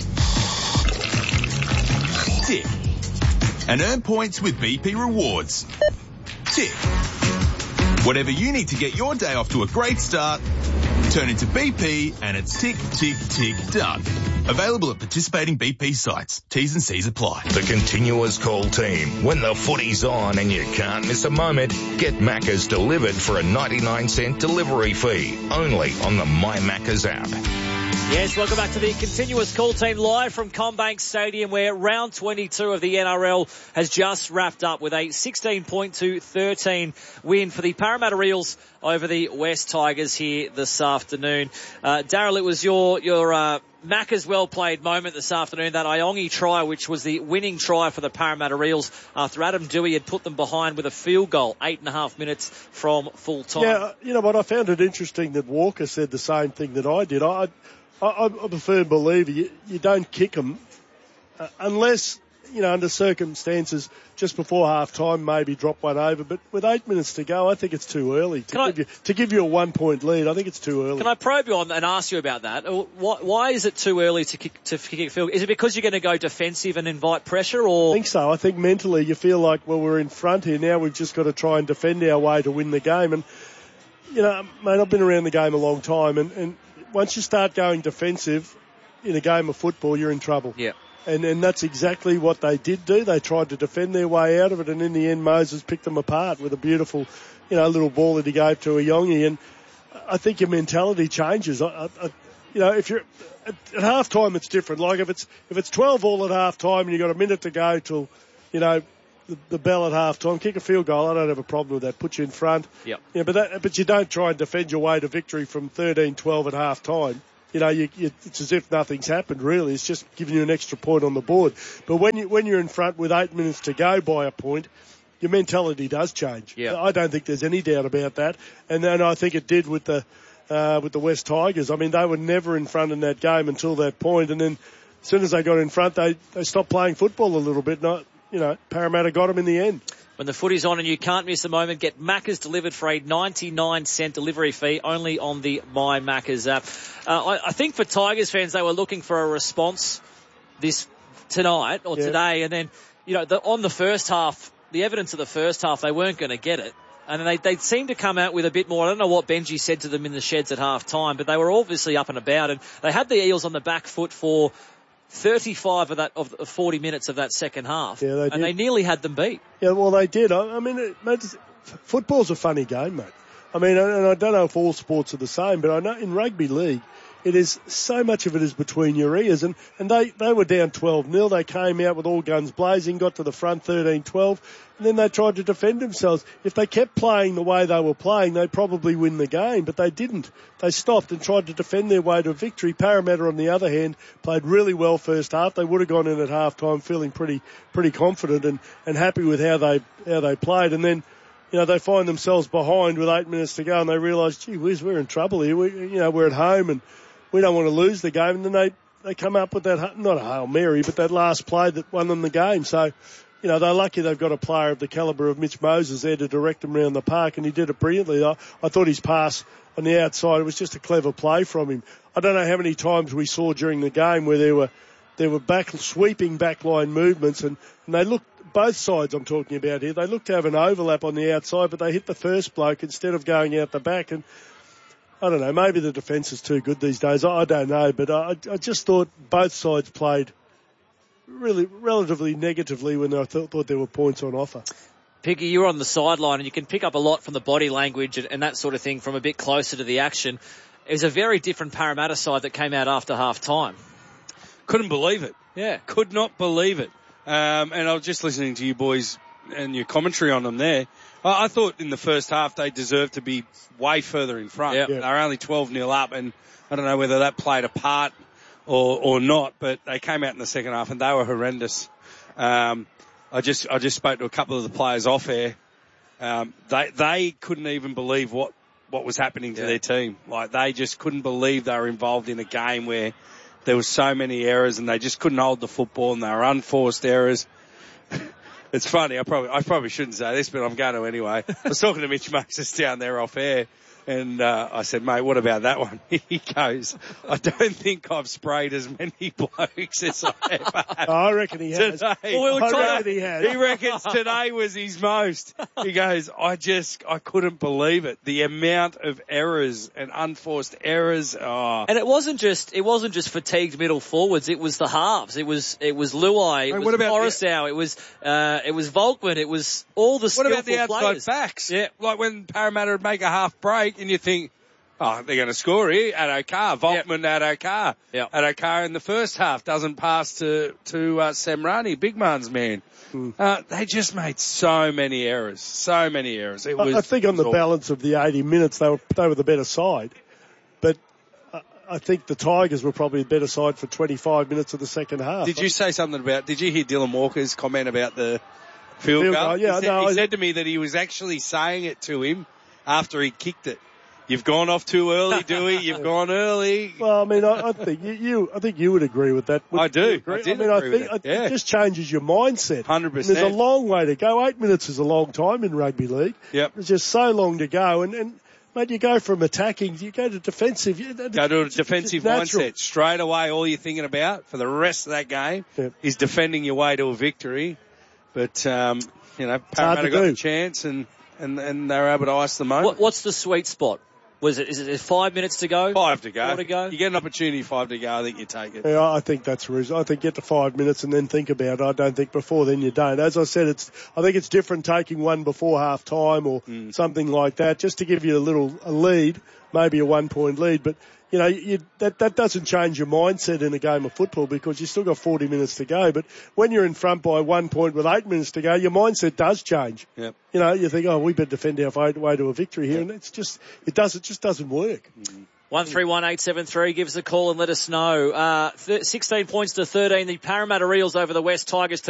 Tick. And earn points with B P Rewards. Tick. Whatever you need to get your day off to a great start, turn into B P and it's tick, tick, tick, done. Available at participating B P sites. T's and C's apply. The continuous call team. When the footy's on and you can't miss a moment, get Macca's delivered for a ninety-nine cent delivery fee. Only on the My Macca's app. Yes, welcome back to the continuous call team live from CommBank Stadium, where round twenty-two of the N R L has just wrapped up with a sixteen point to thirteen win for the Parramatta Eels over the West Tigers here this afternoon. Uh, Daryl, it was your, your, uh, Macca's well played moment this afternoon, that Iongi try, which was the winning try for the Parramatta Eels after Adam Dewey had put them behind with a field goal, eight and a half minutes from full time. Yeah, you know what, I found it interesting that Walker said the same thing that I did. I, I, I'm a firm believer you, you don't kick them uh, unless, you know, under circumstances just before half time, maybe drop one over. But with eight minutes to go, I think it's too early to, give, I, you, to give you a one point lead. I think it's too early. Can I probe you on and ask you about that? Why, why is it too early to kick, to kick a field? Is it because you're going to go defensive and invite pressure, or? I think so. I think mentally you feel like, well, we're in front here now. We've just got to try and defend our way to win the game. And, you know, mate, I've been around the game a long time, and, and once you start going defensive in a game of football, you're in trouble. Yeah. And and that's exactly what they did do. They tried to defend their way out of it, and in the end, Moses picked them apart with a beautiful, you know, little ball that he gave to Iongi. And I think your mentality changes. I, I, you know, if you're at, at half time, it's different. Like if it's if it's twelve all at half time and you've got a minute to go till, you know, the, the bell at half time, kick a field goal. I don't have a problem with that. Put you in front. Yep. Yeah, but that, but you don't try and defend your way to victory from thirteen twelve at half time. You know, you, you, it's as if nothing's happened, really. It's just giving you an extra point on the board. But when, you, when you're in front with eight minutes to go by a point, your mentality does change. Yeah. I don't think there's any doubt about that. And then I think it did with the uh, with the West Tigers. I mean, they were never in front in that game until that point. And then as soon as they got in front, they, they stopped playing football a little bit. Not, you know, Parramatta got them in the end. When the footy's on and you can't miss a moment, get Macca's delivered for a ninety-nine cent delivery fee only on the My Macca's app. Uh, I, I think for Tigers fans, they were looking for a response this tonight or yeah. today, and then, you know, the, on the first half, the evidence of the first half, they weren't going to get it. And they, they seemed to come out with a bit more. I don't know what Benji said to them in the sheds at half time, but they were obviously up and about, and they had the Eels on the back foot for thirty-five of that of forty minutes of that second half, yeah, they and did. they nearly had them beat. Yeah, well, they did. I, I mean, it, mate, football's a funny game, mate. I mean, and I don't know if all sports are the same, but I know in rugby league, it is so much of it is between your ears. And, and they, they were down twelve nil. They came out with all guns blazing, got to the front thirteen twelve, and then they tried to defend themselves. If they kept playing the way they were playing, they'd probably win the game, but they didn't. They stopped and tried to defend their way to victory. Parramatta, on the other hand, played really well first half. They would have gone in at half time feeling pretty pretty confident and, and happy with how they how they played. And then, you know, they find themselves behind with eight minutes to go, and they realise, gee whiz, we're in trouble here. We, you know, we're at home and we don't want to lose the game. And then they, they come up with that, not a Hail Mary, but that last play that won them the game. So, you know, they're lucky they've got a player of the calibre of Mitch Moses there to direct them around the park, and he did it brilliantly. I, I thought his pass on the outside, it was just a clever play from him. I don't know how many times we saw during the game where there were there were back sweeping backline movements, and, and they looked, both sides I'm talking about here, they looked to have an overlap on the outside, but they hit the first bloke instead of going out the back. And I don't know, maybe the defence is too good these days. I, I don't know, but I, I just thought both sides played really relatively negatively when I th- thought there were points on offer. Piggy, you were on the sideline, and you can pick up a lot from the body language and, and that sort of thing from a bit closer to the action. It was a very different Parramatta side that came out after half time. Couldn't believe it. Yeah. Could not believe it. Um, and I was just listening to you boys and your commentary on them there. I, I thought in the first half they deserved to be way further in front. Yep. They were only twelve nil up, and I don't know whether that played a part or, or not, but they came out in the second half and they were horrendous. Um, I just, I just spoke to a couple of the players off air. Um, they, they couldn't even believe what, what was happening to yeah. their team. Like, they just couldn't believe they were involved in a game where there were so many errors and they just couldn't hold the football, and they were unforced errors. It's funny. I probably, I probably shouldn't say this, but I'm going to anyway. I was talking to Mitch Moses down there off air, and uh, I said, mate, what about that one? He goes, I don't think I've sprayed as many blokes as I ever have. I reckon he has. Today. Well, we I reckon he has. He reckons today was his most. He goes, I just, I couldn't believe it. The amount of errors and unforced errors. Oh. And it wasn't just, it wasn't just fatigued middle forwards. It was the halves. It was, it was Luai. It Hey, was what about Morrisow. It was, uh, it was Volkman. It was all the What skillful about the outside players. backs? Yeah. Like when Parramatta would make a half break and you think, Oh, they're going to score here. Addo-Carr, Volkman, Yep. Addo-Carr. Yep. Addo-Carr in the first half doesn't pass to, to uh, Semrani, Big Man's man. Mm. Uh, they just made so many errors, so many errors. It was, I think on the was balance of the eighty minutes, they were they were the better side. But I, I think the Tigers were probably the better side for twenty-five minutes of the second half. Did you say something about, did you hear Dylan Walker's comment about the field, Field goal? goal, yeah, he said, no, he I- said to me that he was actually saying it to him after he kicked it. You've gone off too early, Dewey. You've gone early. Well, I mean, I, I think you, you, I think you would agree with that. Would I do. you agree? I did mean, agree I with think that. I- Yeah. it just changes your mindset. one hundred And percent. there's a long way to go. Eight minutes is a long time in rugby league. Yep. There's just so long to go, and and mate, you go from attacking, you go to defensive. You, Go to a defensive natural. mindset. Straight away, all you're thinking about for the rest of that game Yep. is defending your way to a victory. But, um, you know, hard Parramatta to got do. the chance and, and, and they were able to ice the moment. What, what's the sweet spot? Was it, is it five minutes to go? Five to go. Four to go? You get an opportunity, five to go. I think you take it. Yeah, I think that's reasonable. I think get to five minutes and then think about it. I don't think before then you don't. As I said, it's. I think it's different taking one before half time or Mm. something like that, just to give you a little a lead, maybe a one point lead. But you know, you, that that doesn't change your mindset in a game of football because you still got forty minutes to go. But when you're in front by one point with eight minutes to go, your mindset does change. Yep. You know, you think, oh, we better defend our way way to a victory here, and it's just it does it just doesn't work. One three one eight seven three. Give us a call and let us know. Uh, th- sixteen points to thirteen. The Parramatta Eels over the West Tigers.